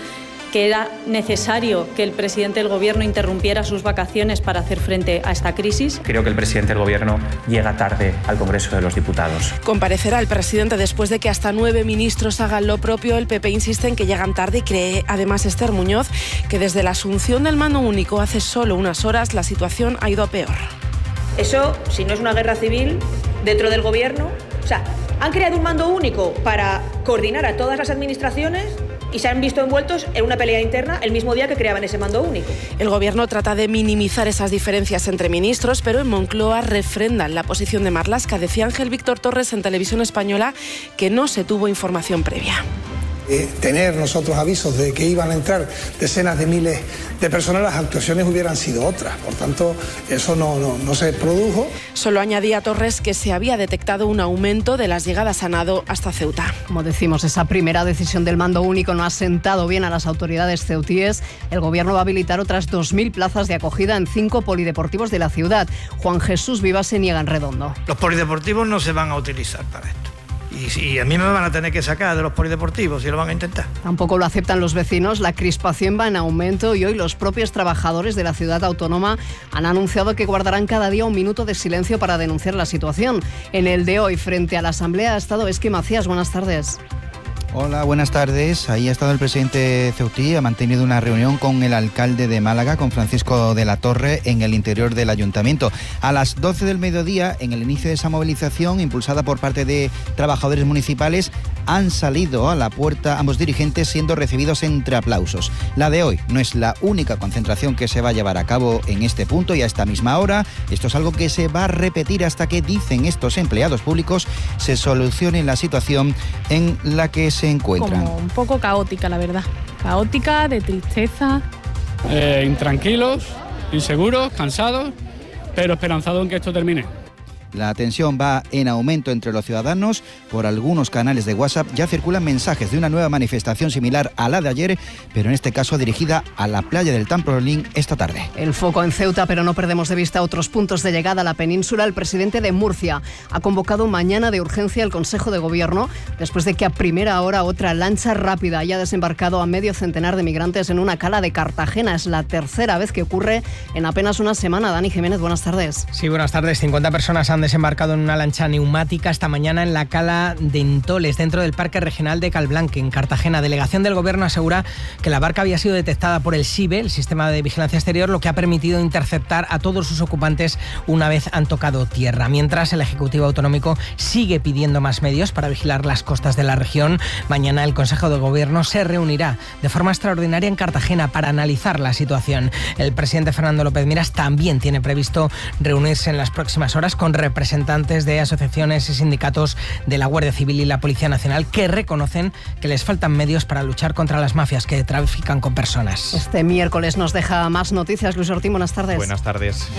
que era necesario que el presidente del Gobierno interrumpiera sus vacaciones para hacer frente a esta crisis. Creo que el presidente del Gobierno llega tarde al Congreso de los Diputados. Comparecerá el presidente después de que hasta nueve ministros hagan lo propio. El P P insiste en que llegan tarde y cree además Esther Muñoz que desde la asunción del mando único hace solo unas horas la situación ha ido a peor. Eso, si no es una guerra civil dentro del Gobierno, o sea, han creado un mando único para coordinar a todas las administraciones y se han visto envueltos en una pelea interna el mismo día que creaban ese mando único. El Gobierno trata de minimizar esas diferencias entre ministros, pero en Moncloa refrendan la posición de Marlaska. Decía Ángel Víctor Torres en Televisión Española que no se tuvo información previa. Eh, tener nosotros avisos de que iban a entrar decenas de miles de personas, las actuaciones hubieran sido otras. Por tanto, eso no, no, no se produjo. Solo añadía Torres que se había detectado un aumento de las llegadas a nado hasta Ceuta. Como decimos, esa primera decisión del mando único no ha sentado bien a las autoridades ceutíes. El Gobierno va a habilitar otras dos mil plazas de acogida en cinco polideportivos de la ciudad. Juan Jesús Viva se niega en Redondo. Los polideportivos no se van a utilizar para esto. Y, y a mí me van a tener que sacar de los polideportivos si lo van a intentar. Tampoco lo aceptan los vecinos. La crispación va en aumento y hoy los propios trabajadores de la ciudad autónoma han anunciado que guardarán cada día un minuto de silencio para denunciar la situación. En el de hoy, frente a la Asamblea, ha estado Esqui Macías. Buenas tardes. Hola, buenas tardes. Ahí ha estado el presidente ceutí, ha mantenido una reunión con el alcalde de Málaga, con Francisco de la Torre, en el interior del ayuntamiento. A las doce del mediodía, en el inicio de esa movilización, impulsada por parte de trabajadores municipales, han salido a la puerta ambos dirigentes siendo recibidos entre aplausos. La de hoy no es la única concentración que se va a llevar a cabo en este punto y a esta misma hora. Esto es algo que se va a repetir hasta que, dicen estos empleados públicos, se solucione la situación en la que se encuentran. Como un poco caótica, la verdad. Caótica, de tristeza. Eh, intranquilos, inseguros, cansados, pero esperanzados en que esto termine. La tensión va en aumento entre los ciudadanos. Por algunos canales de WhatsApp ya circulan mensajes de una nueva manifestación similar a la de ayer, pero en este caso dirigida a la playa del Tampolín esta tarde. El foco en Ceuta, pero no perdemos de vista otros puntos de llegada a la península. El presidente de Murcia ha convocado mañana de urgencia el Consejo de Gobierno después de que a primera hora otra lancha rápida haya desembarcado a medio centenar de migrantes en una cala de Cartagena. Es la tercera vez que ocurre en apenas una semana. Dani Jiménez, buenas tardes. Sí, buenas tardes. cincuenta personas han desembarcado en una lancha neumática esta mañana en la cala de Entoles, dentro del Parque Regional de Calblanque, en Cartagena. Delegación del Gobierno asegura que la barca había sido detectada por el SIBE, el Sistema de Vigilancia Exterior, lo que ha permitido interceptar a todos sus ocupantes una vez han tocado tierra. Mientras, el Ejecutivo Autonómico sigue pidiendo más medios para vigilar las costas de la región. Mañana el Consejo de Gobierno se reunirá de forma extraordinaria en Cartagena para analizar la situación. El presidente Fernando López Miras también tiene previsto reunirse en las próximas horas con representantes de asociaciones y sindicatos de la Guardia Civil y la Policía Nacional, que reconocen que les faltan medios para luchar contra las mafias que trafican con personas. Este miércoles nos deja más noticias. Luis Ortín, buenas tardes. Buenas tardes.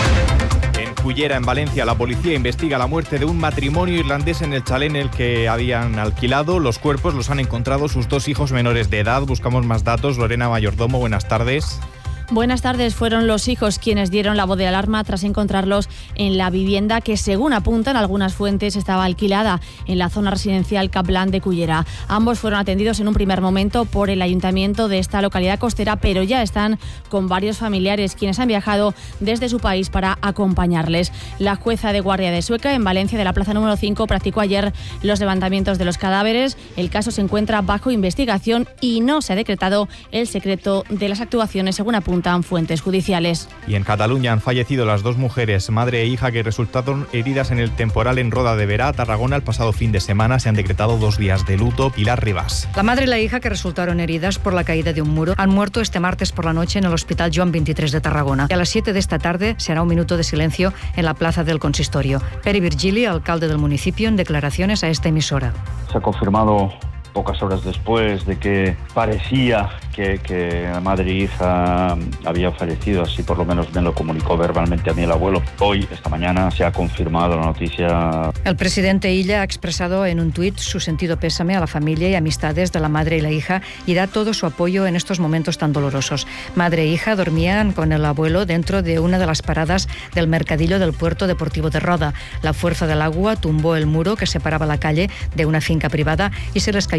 En Cullera, en Valencia, la policía investiga la muerte de un matrimonio irlandés en el chalet en el que habían alquilado. Los cuerpos los han encontrado sus dos hijos menores de edad. Buscamos más datos. Lorena Mayordomo, buenas tardes. Buenas tardes. Fueron los hijos quienes dieron la voz de alarma tras encontrarlos en la vivienda que, según apuntan algunas fuentes, estaba alquilada en la zona residencial Caplan de Cullera. Ambos fueron atendidos en un primer momento por el ayuntamiento de esta localidad costera, pero ya están con varios familiares quienes han viajado desde su país para acompañarles. La jueza de guardia de Sueca, en Valencia, de la plaza número cinco, practicó ayer los levantamientos de los cadáveres. El caso se encuentra bajo investigación y no se ha decretado el secreto de las actuaciones, según apuntan fuentes judiciales. Y en Cataluña han fallecido las dos mujeres, madre e hija, que resultaron heridas en el temporal en Roda de Berà, Tarragona, el pasado fin de semana. Se han decretado dos días de luto. Pilar Rivas. La madre y la hija, que resultaron heridas por la caída de un muro, han muerto este martes por la noche en el Hospital Joan veintitrés de Tarragona. Y a las siete de esta tarde se hará un minuto de silencio en la plaza del Consistorio. Pere Virgili, alcalde del municipio, en declaraciones a esta emisora. Se ha confirmado pocas horas después de que parecía que, que la madre e hija habían fallecido, así por lo menos me lo comunicó verbalmente a mí el abuelo. Hoy, esta mañana, se ha confirmado la noticia. El presidente Illa ha expresado en un tuit su sentido pésame a la familia y amistades de la madre y la hija y da todo su apoyo en estos momentos tan dolorosos. Madre e hija dormían con el abuelo dentro de una de las paradas del mercadillo del puerto deportivo de Roda. La fuerza del agua tumbó el muro que separaba la calle de una finca privada y se les cayó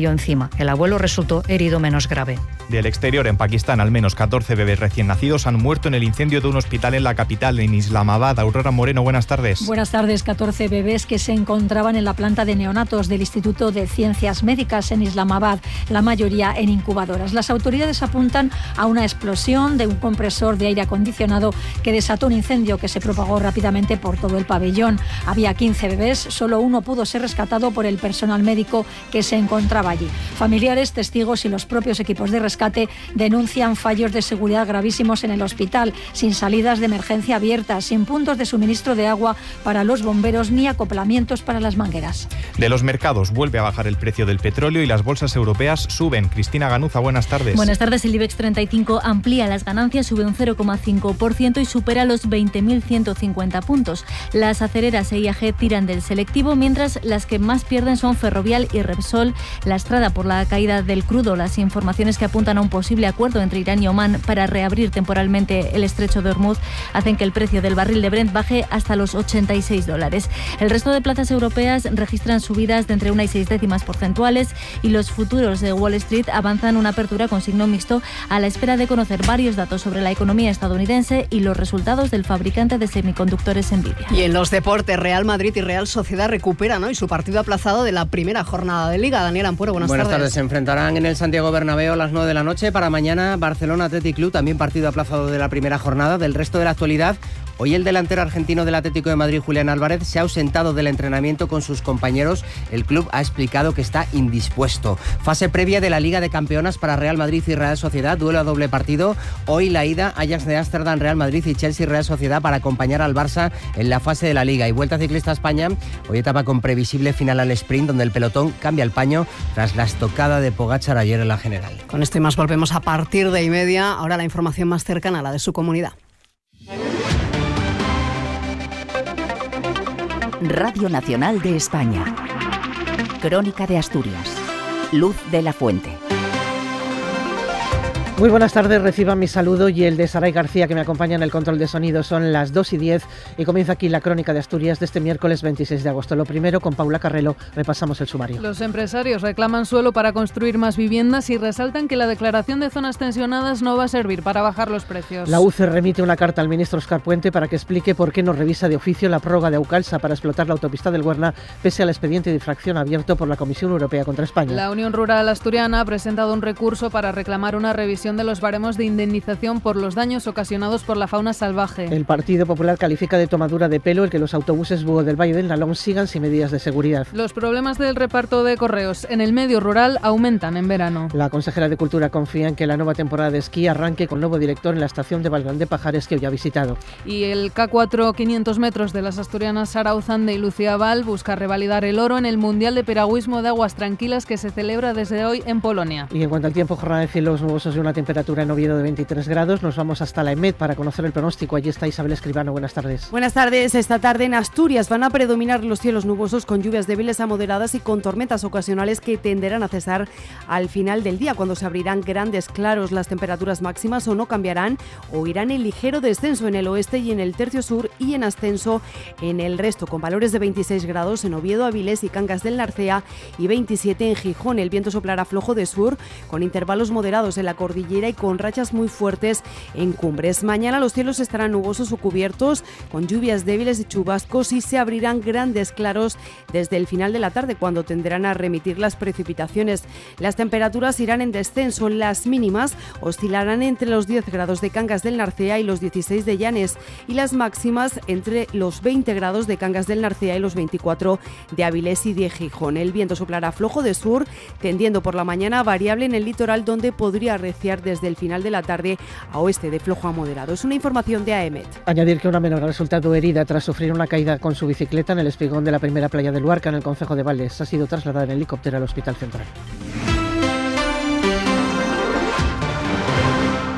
cayó encima. El abuelo resultó herido menos grave. Del exterior, en Pakistán, al menos catorce bebés recién nacidos han muerto en el incendio de un hospital en la capital, en Islamabad. Aurora Moreno, buenas tardes. Buenas tardes. catorce bebés que se encontraban en la planta de neonatos del Instituto de Ciencias Médicas en Islamabad, la mayoría en incubadoras. Las autoridades apuntan a una explosión de un compresor de aire acondicionado que desató un incendio que se propagó rápidamente por todo el pabellón. Había quince bebés, solo uno pudo ser rescatado por el personal médico que se encontraba allí. Familiares, testigos y los propios equipos de rescate denuncian fallos de seguridad gravísimos en el hospital, sin salidas de emergencia abiertas, sin puntos de suministro de agua para los bomberos ni acoplamientos para las mangueras. De los mercados, vuelve a bajar el precio del petróleo y las bolsas europeas suben. Cristina Ganuza, buenas tardes. Buenas tardes. El IBEX treinta y cinco amplía las ganancias, sube un cero coma cinco por ciento y supera los veinte mil ciento cincuenta puntos. Las acereras e I A G tiran del selectivo, mientras las que más pierden son Ferrovial y Repsol, lastrada por la caída del crudo. Las informaciones que apuntan a un posible acuerdo entre Irán y Omán para reabrir temporalmente el estrecho de Hormuz hacen que el precio del barril de Brent baje hasta los ochenta y seis dólares. El resto de plazas europeas registran subidas de entre una y seis décimas porcentuales y los futuros de Wall Street avanzan una apertura con signo mixto a la espera de conocer varios datos sobre la economía estadounidense y los resultados del fabricante de semiconductores Nvidia. Y en los deportes, Real Madrid y Real Sociedad recuperan hoy su partido aplazado de la primera jornada de Liga. Daniel Ampuero, buenas, buenas tardes. tardes. Se enfrentarán en el Santiago Bernabéu a las nueve de la noche. Para mañana, Barcelona Athletic Club, también partido aplazado de la primera jornada. Del resto de la actualidad, hoy el delantero argentino del Atlético de Madrid, Julián Álvarez, se ha ausentado del entrenamiento con sus compañeros. El club ha explicado que está indispuesto. Fase previa de la Liga de Campeonas para Real Madrid y Real Sociedad, duelo a doble partido. Hoy la ida, Ajax de Ámsterdam, Real Madrid y Chelsea Real Sociedad para acompañar al Barça en la fase de la Liga. Y Vuelta Ciclista a España, hoy etapa con previsible final al sprint, donde el pelotón cambia el paño tras la estocada de Pogačar ayer en la general. Con esto y más volvemos a partir de y media. Ahora la información más cercana a la de su comunidad. Radio Nacional de España. Crónica de Asturias. Luz de la Fuente. Muy buenas tardes, reciban mi saludo y el de Saray García, que me acompaña en el control de sonido. Son las dos y diez y comienza aquí la Crónica de Asturias de este miércoles veintiséis de agosto. Lo primero, con Paula Carrelo, repasamos el sumario. Los empresarios reclaman suelo para construir más viviendas y resaltan que la declaración de zonas tensionadas no va a servir para bajar los precios. La U C E remite una carta al ministro Óscar Puente para que explique por qué no revisa de oficio la prórroga de Aucalsa para explotar la autopista del Huerna, pese al expediente de infracción abierto por la Comisión Europea contra España. La Unión Rural Asturiana ha presentado un recurso para reclamar una revisión de los baremos de indemnización por los daños ocasionados por la fauna salvaje. El Partido Popular califica de tomadura de pelo el que los autobuses Búho del Valle del Nalón sigan sin medidas de seguridad. Los problemas del reparto de correos en el medio rural aumentan en verano. La consejera de Cultura confía en que la nueva temporada de esquí arranque con nuevo director en la estación de Valgrande Pajares, que hoy ha visitado. Y el K cuatro quinientos metros de las asturianas Sara Uzande y Lucía Val busca revalidar el oro en el Mundial de Piragüismo de Aguas Tranquilas que se celebra desde hoy en Polonia. Y en cuanto al tiempo, jornada de cielos nubosos y una temperatura en Oviedo de veintitrés grados. Nos vamos hasta la EMET para conocer el pronóstico. Allí está Isabel Escribano. Buenas tardes. Buenas tardes. Esta tarde en Asturias van a predominar los cielos nubosos con lluvias débiles a moderadas y con tormentas ocasionales que tenderán a cesar al final del día, cuando se abrirán grandes claros. Las temperaturas máximas o no cambiarán o irán en ligero descenso en el oeste y en el tercio sur, y en ascenso en el resto, con valores de veintiséis grados en Oviedo, Avilés y Cangas del Narcea y veintisiete en Gijón. El viento soplará flojo de sur con intervalos moderados en la cordillera y con rachas muy fuertes en cumbres. Mañana los cielos estarán nubosos o cubiertos con lluvias débiles y chubascos, y se abrirán grandes claros desde el final de la tarde, cuando tenderán a remitir las precipitaciones. Las temperaturas irán en descenso. Las mínimas oscilarán entre los diez grados de Cangas del Narcea y los dieciséis de Llanes, y las máximas entre los veinte grados de Cangas del Narcea y los veinticuatro de Avilés y de Gijón. El viento soplará flojo de sur, tendiendo por la mañana variable en el litoral, donde podría arreciar desde el final de la tarde a oeste de flojo a moderado. Es una información de AEMET. Añadir que una menor ha resultado herida tras sufrir una caída con su bicicleta en el espigón de la primera playa de Luarca, en el concejo de Valdés. Ha sido trasladada en helicóptero al Hospital Central.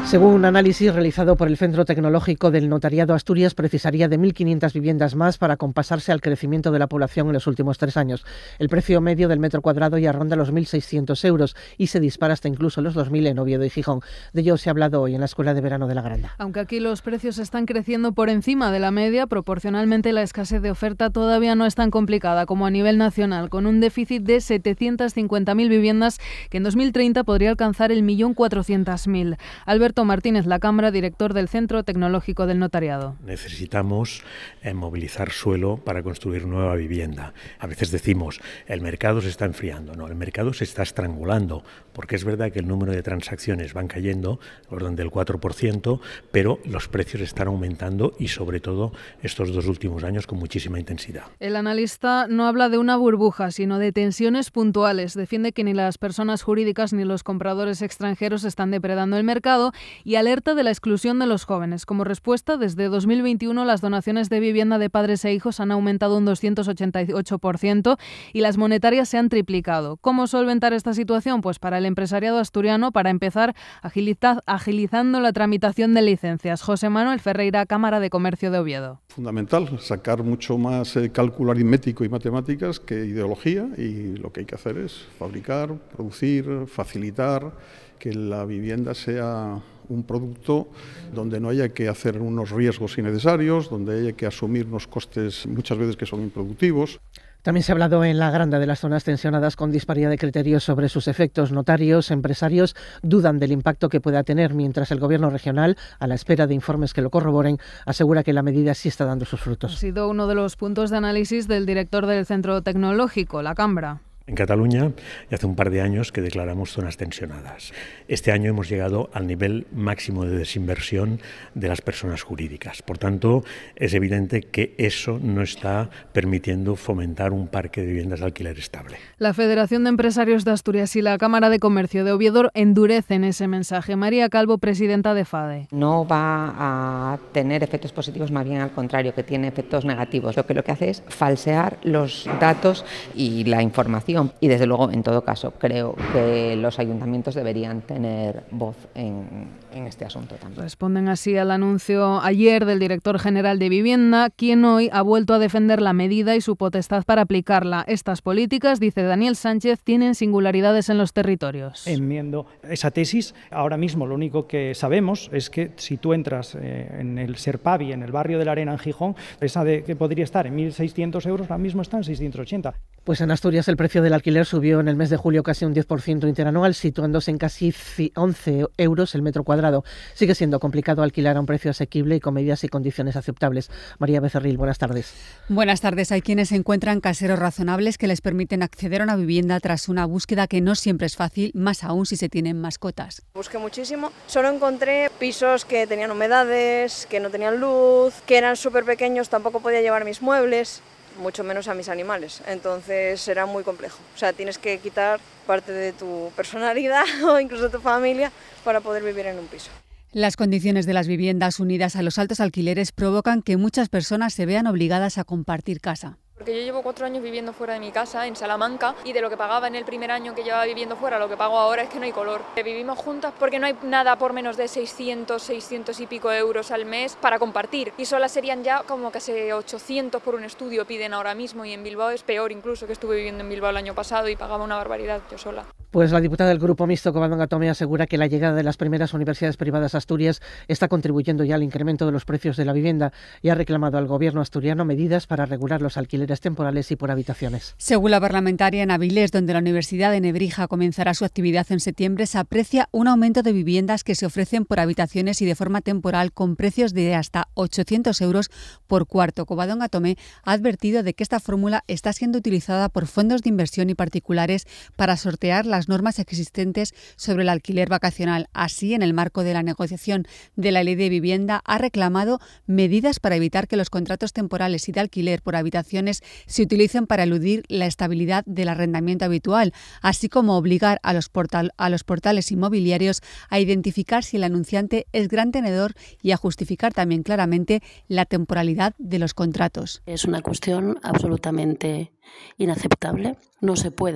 Según un análisis realizado por el Centro Tecnológico del Notariado, Asturias precisaría de mil quinientas viviendas más para compasarse al crecimiento de la población en los últimos tres años. El precio medio del metro cuadrado ya ronda los mil seiscientos euros y se dispara hasta incluso los dos mil en Oviedo y Gijón. De ello se ha hablado hoy en la Escuela de Verano de la Granda. Aunque aquí los precios están creciendo por encima de la media, proporcionalmente la escasez de oferta todavía no es tan complicada como a nivel nacional, con un déficit de setecientas cincuenta mil viviendas que en dos mil treinta podría alcanzar el millón cuatrocientas mil. Alberto Martínez Lacambra, director del Centro Tecnológico del Notariado. Necesitamos eh, movilizar suelo para construir nueva vivienda. A veces decimos, el mercado se está enfriando. No, el mercado se está estrangulando, porque es verdad que el número de transacciones van cayendo, orden del cuatro por ciento, pero los precios están aumentando y sobre todo estos dos últimos años con muchísima intensidad. El analista no habla de una burbuja, sino de tensiones puntuales. Defiende que ni las personas jurídicas ni los compradores extranjeros están depredando el mercado y alerta de la exclusión de los jóvenes. Como respuesta, desde dos mil veintiuno las donaciones de vivienda de padres e hijos han aumentado un doscientos ochenta y ocho por ciento y las monetarias se han triplicado. ¿Cómo solventar esta situación? Pues para el empresariado asturiano, para empezar, agiliza, agilizando la tramitación de licencias. José Manuel Ferreira, Cámara de Comercio de Oviedo. Fundamental, sacar mucho más eh, cálculo aritmético y matemáticas que ideología, y lo que hay que hacer es fabricar, producir, facilitar que la vivienda sea un producto donde no haya que hacer unos riesgos innecesarios, donde haya que asumir unos costes muchas veces que son improductivos. También se ha hablado en la Granda de las zonas tensionadas con disparidad de criterios sobre sus efectos. Notarios, empresarios dudan del impacto que pueda tener, mientras el Gobierno regional, a la espera de informes que lo corroboren, asegura que la medida sí está dando sus frutos. Ha sido uno de los puntos de análisis del director del Centro Tecnológico, Lacambra. En Cataluña, ya hace un par de años que declaramos zonas tensionadas. Este año hemos llegado al nivel máximo de desinversión de las personas jurídicas. Por tanto, es evidente que eso no está permitiendo fomentar un parque de viviendas de alquiler estable. La Federación de Empresarios de Asturias y la Cámara de Comercio de Oviedo endurecen ese mensaje. María Calvo, presidenta de FADE. No va a tener efectos positivos, más bien al contrario, que tiene efectos negativos. Lo que lo que hace es falsear los datos y la información. Y desde luego, en todo caso, creo que los ayuntamientos deberían tener voz en, en este asunto también. Responden así al anuncio ayer del director general de Vivienda, quien hoy ha vuelto a defender la medida y su potestad para aplicarla. Estas políticas, dice Daniel Sánchez, tienen singularidades en los territorios. Enmiendo esa tesis. Ahora mismo lo único que sabemos es que si tú entras eh, en el Serpavi, en el barrio de la Arena en Gijón, esa de que podría estar en mil seiscientos euros, ahora mismo está en seiscientos ochenta. Pues en Asturias el precio del alquiler subió en el mes de julio casi un diez por ciento interanual, situándose en casi once euros el metro cuadrado. Sigue siendo complicado alquilar a un precio asequible y con medidas y condiciones aceptables. María Becerril, buenas tardes. Buenas tardes. Hay quienes encuentran caseros razonables que les permiten acceder a una vivienda tras una búsqueda que no siempre es fácil, más aún si se tienen mascotas. Busqué muchísimo. Solo encontré pisos que tenían humedades, que no tenían luz, que eran súper pequeños, tampoco podía llevar mis muebles, mucho menos a mis animales, entonces era muy complejo. O sea, tienes que quitar parte de tu personalidad o incluso tu familia para poder vivir en un piso. Las condiciones de las viviendas unidas a los altos alquileres provocan que muchas personas se vean obligadas a compartir casa. Porque yo llevo cuatro años viviendo fuera de mi casa, en Salamanca, y de lo que pagaba en el primer año que llevaba viviendo fuera, lo que pago ahora es que no hay color. Vivimos juntas porque no hay nada por menos de seiscientos, seiscientos y pico euros al mes para compartir. Y solas serían ya como casi ochocientos por un estudio piden ahora mismo, y en Bilbao es peor incluso, que estuve viviendo en Bilbao el año pasado y pagaba una barbaridad yo sola. Pues la diputada del Grupo Mixto, Covadonga Tomé, asegura que la llegada de las primeras universidades privadas a Asturias está contribuyendo ya al incremento de los precios de la vivienda y ha reclamado al Gobierno asturiano medidas para regular los alquileres temporales y por habitaciones. Según la parlamentaria, en Avilés, donde la Universidad de Nebrija comenzará su actividad en septiembre, se aprecia un aumento de viviendas que se ofrecen por habitaciones y de forma temporal con precios de hasta ochocientos euros por cuarto. Covadonga Tomé ha advertido de que esta fórmula está siendo utilizada por fondos de inversión y particulares para sortear las normas existentes sobre el alquiler vacacional. Así, en el marco de la negociación de la Ley de Vivienda, ha reclamado medidas para evitar que los contratos temporales y de alquiler por habitaciones se utilicen para eludir la estabilidad del arrendamiento habitual, así como obligar a los, portal, a los portales inmobiliarios a identificar si el anunciante es gran tenedor y a justificar también claramente la temporalidad de los contratos. Es una cuestión absolutamente inaceptable. No se puede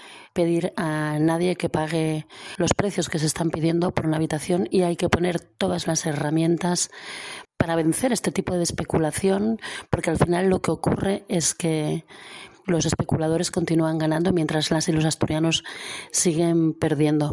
pedir a nadie que pague los precios que se están pidiendo por una habitación y hay que poner todas las herramientas para vencer este tipo de especulación, porque al final lo que ocurre es que los especuladores continúan ganando mientras las y los asturianos siguen perdiendo.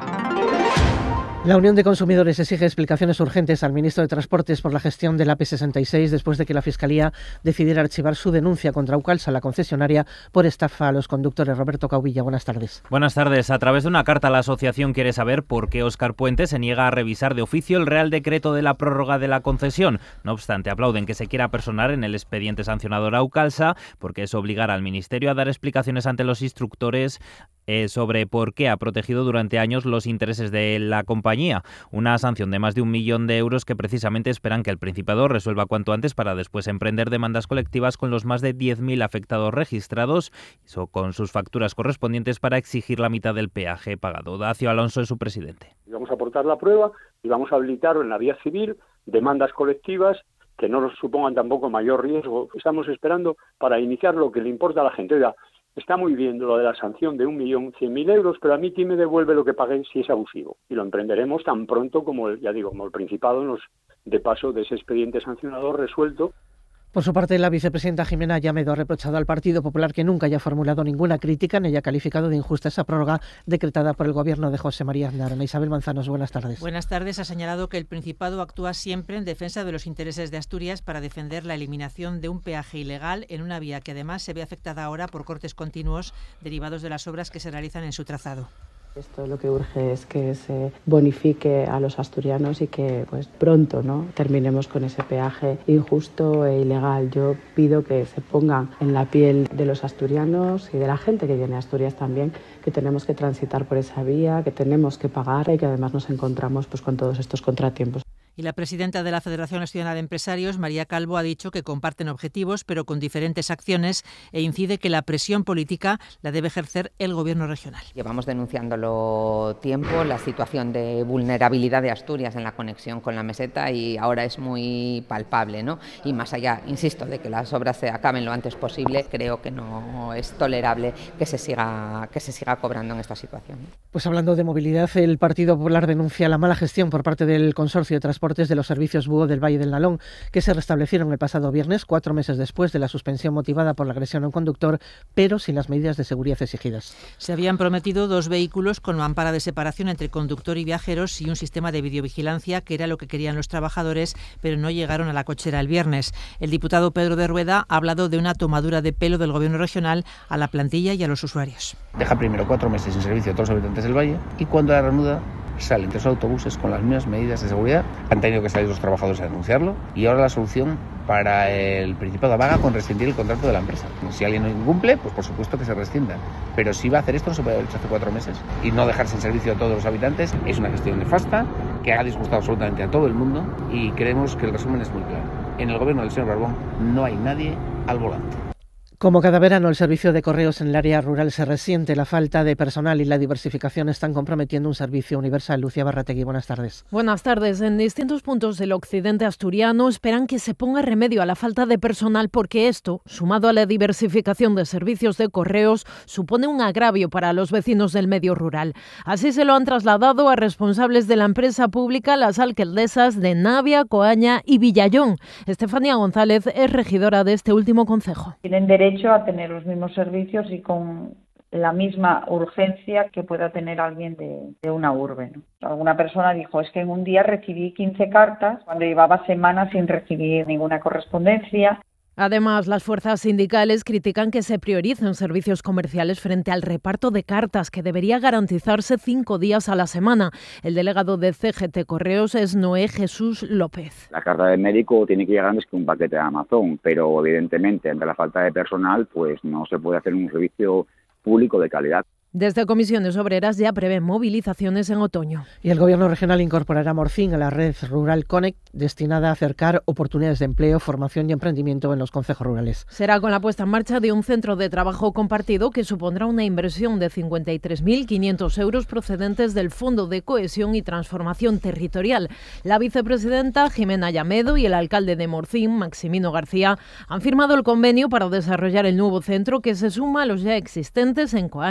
La Unión de Consumidores exige explicaciones urgentes al ministro de Transportes por la gestión del A P sesenta y seis después de que la Fiscalía decidiera archivar su denuncia contra Aucalsa, la concesionaria, por estafa a los conductores. Roberto Cauvilla, buenas tardes. Buenas tardes. A través de una carta, la asociación quiere saber por qué Óscar Puente se niega a revisar de oficio el Real Decreto de la prórroga de la concesión. No obstante, aplauden que se quiera personar en el expediente sancionador a Aucalsa, porque es obligar al Ministerio a dar explicaciones ante los instructores eh, sobre por qué ha protegido durante años los intereses de la compañía. Una sanción de más de un millón de euros que precisamente esperan que el Principado resuelva cuanto antes para después emprender demandas colectivas con los más de diez mil afectados registrados o con sus facturas correspondientes para exigir la mitad del peaje pagado. Dacio Alonso es su presidente. Vamos a aportar la prueba y vamos a habilitar en la vía civil demandas colectivas que no nos supongan tampoco mayor riesgo. Estamos esperando para iniciar lo que le importa a la gente. Oiga, está muy bien lo de la sanción de un millón cien mil euros, pero a mí ¿quién me devuelve lo que pagué si es abusivo? Y lo emprenderemos tan pronto como, el, ya digo, como el Principado nos dé paso de ese expediente sancionador resuelto. Por su parte, la vicepresidenta Jimena Llamedo ha reprochado al Partido Popular que nunca haya formulado ninguna crítica ni haya calificado de injusta esa prórroga decretada por el gobierno de José María Aznar. Ana Isabel Manzanos, buenas tardes. Buenas tardes. Ha señalado que el Principado actúa siempre en defensa de los intereses de Asturias para defender la eliminación de un peaje ilegal en una vía que además se ve afectada ahora por cortes continuos derivados de las obras que se realizan en su trazado. Esto lo que urge es que se bonifique a los asturianos y que pues pronto no terminemos con ese peaje injusto e ilegal. Yo pido que se pongan en la piel de los asturianos y de la gente que viene a Asturias también, que tenemos que transitar por esa vía, que tenemos que pagar y que además nos encontramos pues con todos estos contratiempos. Y la presidenta de la Federación Asturiana de Empresarios, María Calvo, ha dicho que comparten objetivos, pero con diferentes acciones, e incide que la presión política la debe ejercer el Gobierno regional. Llevamos denunciándolo tiempo, la situación de vulnerabilidad de Asturias en la conexión con la meseta y ahora es muy palpable, ¿no? Y más allá, insisto, de que las obras se acaben lo antes posible, creo que no es tolerable que se siga, que se siga cobrando en esta situación. Pues hablando de movilidad, el Partido Popular denuncia la mala gestión por parte del Consorcio de Transporte de los servicios Búho del Valle del Nalón, que se restablecieron el pasado viernes, cuatro meses después de la suspensión motivada por la agresión a un conductor, pero sin las medidas de seguridad exigidas. Se habían prometido dos vehículos con mampara de separación entre conductor y viajeros y un sistema de videovigilancia, que era lo que querían los trabajadores, pero no llegaron a la cochera el viernes. El diputado Pedro de Rueda ha hablado de una tomadura de pelo del Gobierno regional a la plantilla y a los usuarios. Deja primero cuatro meses sin servicio a todos los habitantes del Valle y cuando la reanuda salen tres autobuses con las mismas medidas de seguridad. Han tenido que salir los trabajadores a denunciarlo y ahora la solución para el Principado vaga con rescindir el contrato de la empresa. Si alguien no incumple, pues por supuesto que se rescinda. Pero si va a hacer esto, no se puede haber hecho hace cuatro meses. Y no dejar sin servicio a todos los habitantes es una gestión nefasta que ha disgustado absolutamente a todo el mundo y creemos que el resumen es muy claro. En el gobierno del señor Barbón no hay nadie al volante. Como cada verano, el servicio de correos en el área rural se resiente. La falta de personal y la diversificación están comprometiendo un servicio universal. Lucía Barrategui, buenas tardes. Buenas tardes. En distintos puntos del occidente asturiano esperan que se ponga remedio a la falta de personal porque esto, sumado a la diversificación de servicios de correos, supone un agravio para los vecinos del medio rural. Así se lo han trasladado a responsables de la empresa pública las alcaldesas de Navia, Coaña y Villallón. Estefanía González es regidora de este último concejo. Tienen derecho a tener los mismos servicios y con la misma urgencia que pueda tener alguien de, de una urbe, ¿no? Alguna persona dijo, es que en un día recibí quince cartas cuando llevaba semanas sin recibir ninguna correspondencia. Además, las fuerzas sindicales critican que se prioricen servicios comerciales frente al reparto de cartas, que debería garantizarse cinco días a la semana. El delegado de C G T Correos es Noé Jesús López. La carta del médico tiene que llegar antes que un paquete de Amazon, pero evidentemente ante la falta de personal pues no se puede hacer un servicio público de calidad. Desde Comisiones Obreras ya prevén movilizaciones en otoño. Y el Gobierno regional incorporará Morcín a la red Rural Connect, destinada a acercar oportunidades de empleo, formación y emprendimiento en los concejos rurales. Será con la puesta en marcha de un centro de trabajo compartido que supondrá una inversión de cincuenta y tres mil quinientos euros procedentes del Fondo de Cohesión y Transformación Territorial. La vicepresidenta Jimena Llamedo y el alcalde de Morcín, Maximino García, han firmado el convenio para desarrollar el nuevo centro que se suma a los ya existentes en Coaña, Castro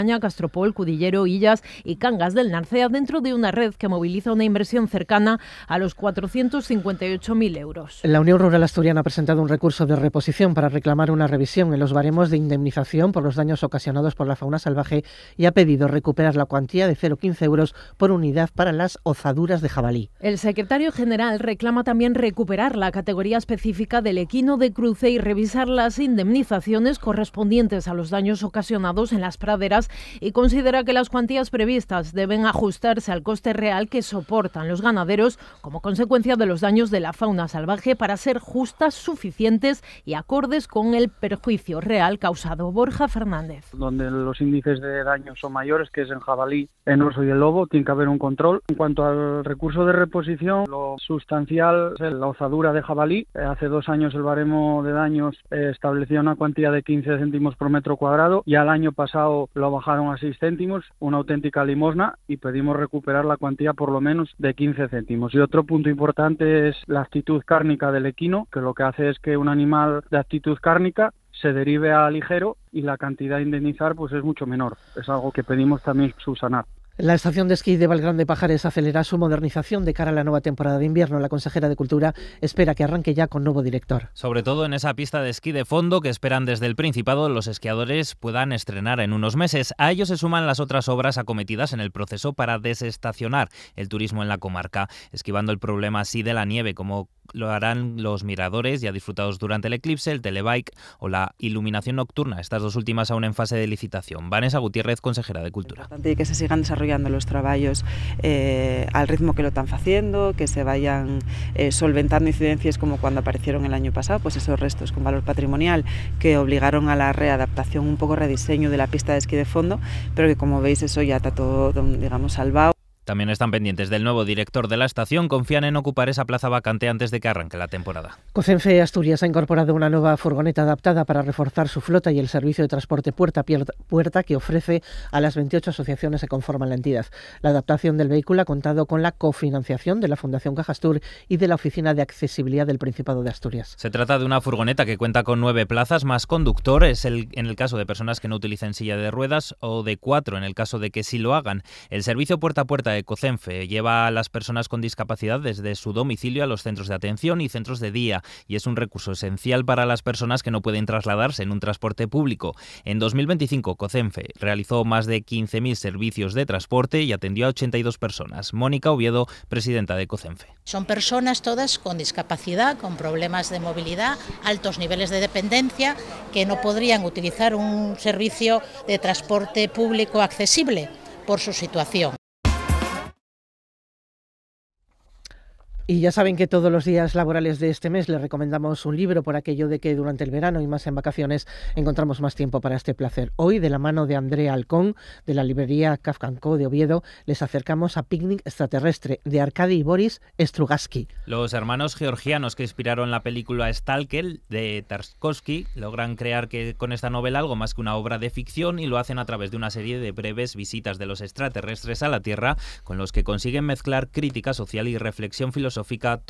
Rialpol, Cudillero, Illas y Cangas del Narcea dentro de una red que moviliza una inversión cercana a los cuatrocientos cincuenta y ocho mil euros. La Unión Rural Asturiana ha presentado un recurso de reposición para reclamar una revisión en los baremos de indemnización por los daños ocasionados por la fauna salvaje y ha pedido recuperar la cuantía de cero coma quince euros por unidad para las ozaduras de jabalí. El secretario general reclama también recuperar la categoría específica del equino de cruce y revisar las indemnizaciones correspondientes a los daños ocasionados en las praderas y considera que las cuantías previstas deben ajustarse al coste real que soportan los ganaderos como consecuencia de los daños de la fauna salvaje para ser justas, suficientes y acordes con el perjuicio real causado. Borja Fernández. Donde los índices de daños son mayores, que es en jabalí, en oso y el lobo, tiene que haber un control. En cuanto al recurso de reposición, lo sustancial es la ozadura de jabalí. Hace dos años el baremo de daños eh, establecía una cuantía de quince céntimos por metro cuadrado y al año pasado lo bajaron a seis céntimos, una auténtica limosna, y pedimos recuperar la cuantía por lo menos de quince céntimos. Y otro punto importante es la actitud cárnica del equino, que lo que hace es que un animal de actitud cárnica se derive a ligero y la cantidad a indemnizar pues es mucho menor. Es algo que pedimos también subsanar. La estación de esquí de Valgrande Pajares acelera su modernización de cara a la nueva temporada de invierno. La consejera de Cultura espera que arranque ya con nuevo director. Sobre todo en esa pista de esquí de fondo que esperan desde el Principado los esquiadores puedan estrenar en unos meses. A ello se suman las otras obras acometidas en el proceso para desestacionar el turismo en la comarca, esquivando el problema así de la nieve, como lo harán los miradores ya disfrutados durante el eclipse, el telebike o la iluminación nocturna, estas dos últimas aún en fase de licitación. Vanessa Gutiérrez, consejera de Cultura. Y que se sigan desarrollando los trabajos eh, al ritmo que lo están haciendo, que se vayan eh, solventando incidencias como cuando aparecieron el año pasado, pues esos restos con valor patrimonial que obligaron a la readaptación, un poco rediseño de la pista de esquí de fondo, pero que como veis eso ya está todo, digamos, salvado. También están pendientes del nuevo director de la estación, confían en ocupar esa plaza vacante antes de que arranque la temporada. Cocenfe Asturias ha incorporado una nueva furgoneta adaptada para reforzar su flota y el servicio de transporte puerta a puerta que ofrece a las veintiocho asociaciones que conforman la entidad. La adaptación del vehículo ha contado con la cofinanciación de la Fundación Cajastur y de la Oficina de Accesibilidad del Principado de Asturias. Se trata de una furgoneta que cuenta con nueve plazas más conductor, es el, en el caso de personas que no utilicen silla de ruedas, o de cuatro en el caso de que sí lo hagan. El servicio puerta a puerta de Cocenfe lleva a las personas con discapacidad desde su domicilio a los centros de atención y centros de día y es un recurso esencial para las personas que no pueden trasladarse en un transporte público. En dos mil veinticinco, Cocenfe realizó más de quince mil servicios de transporte y atendió a ochenta y dos personas. Mónica Oviedo, presidenta de Cocenfe. Son personas todas con discapacidad, con problemas de movilidad, altos niveles de dependencia, que no podrían utilizar un servicio de transporte público accesible por su situación. Y ya saben que todos los días laborales de este mes les recomendamos un libro por aquello de que durante el verano y más en vacaciones encontramos más tiempo para este placer. Hoy, de la mano de Andrea Alcón, de la librería Kafka and Co de Oviedo, les acercamos a Picnic Extraterrestre, de Arkady y Boris Strugatsky. Los hermanos georgianos que inspiraron la película Stalker de Tarkovsky logran crear que con esta novela algo más que una obra de ficción y lo hacen a través de una serie de breves visitas de los extraterrestres a la Tierra con los que consiguen mezclar crítica social y reflexión filosófica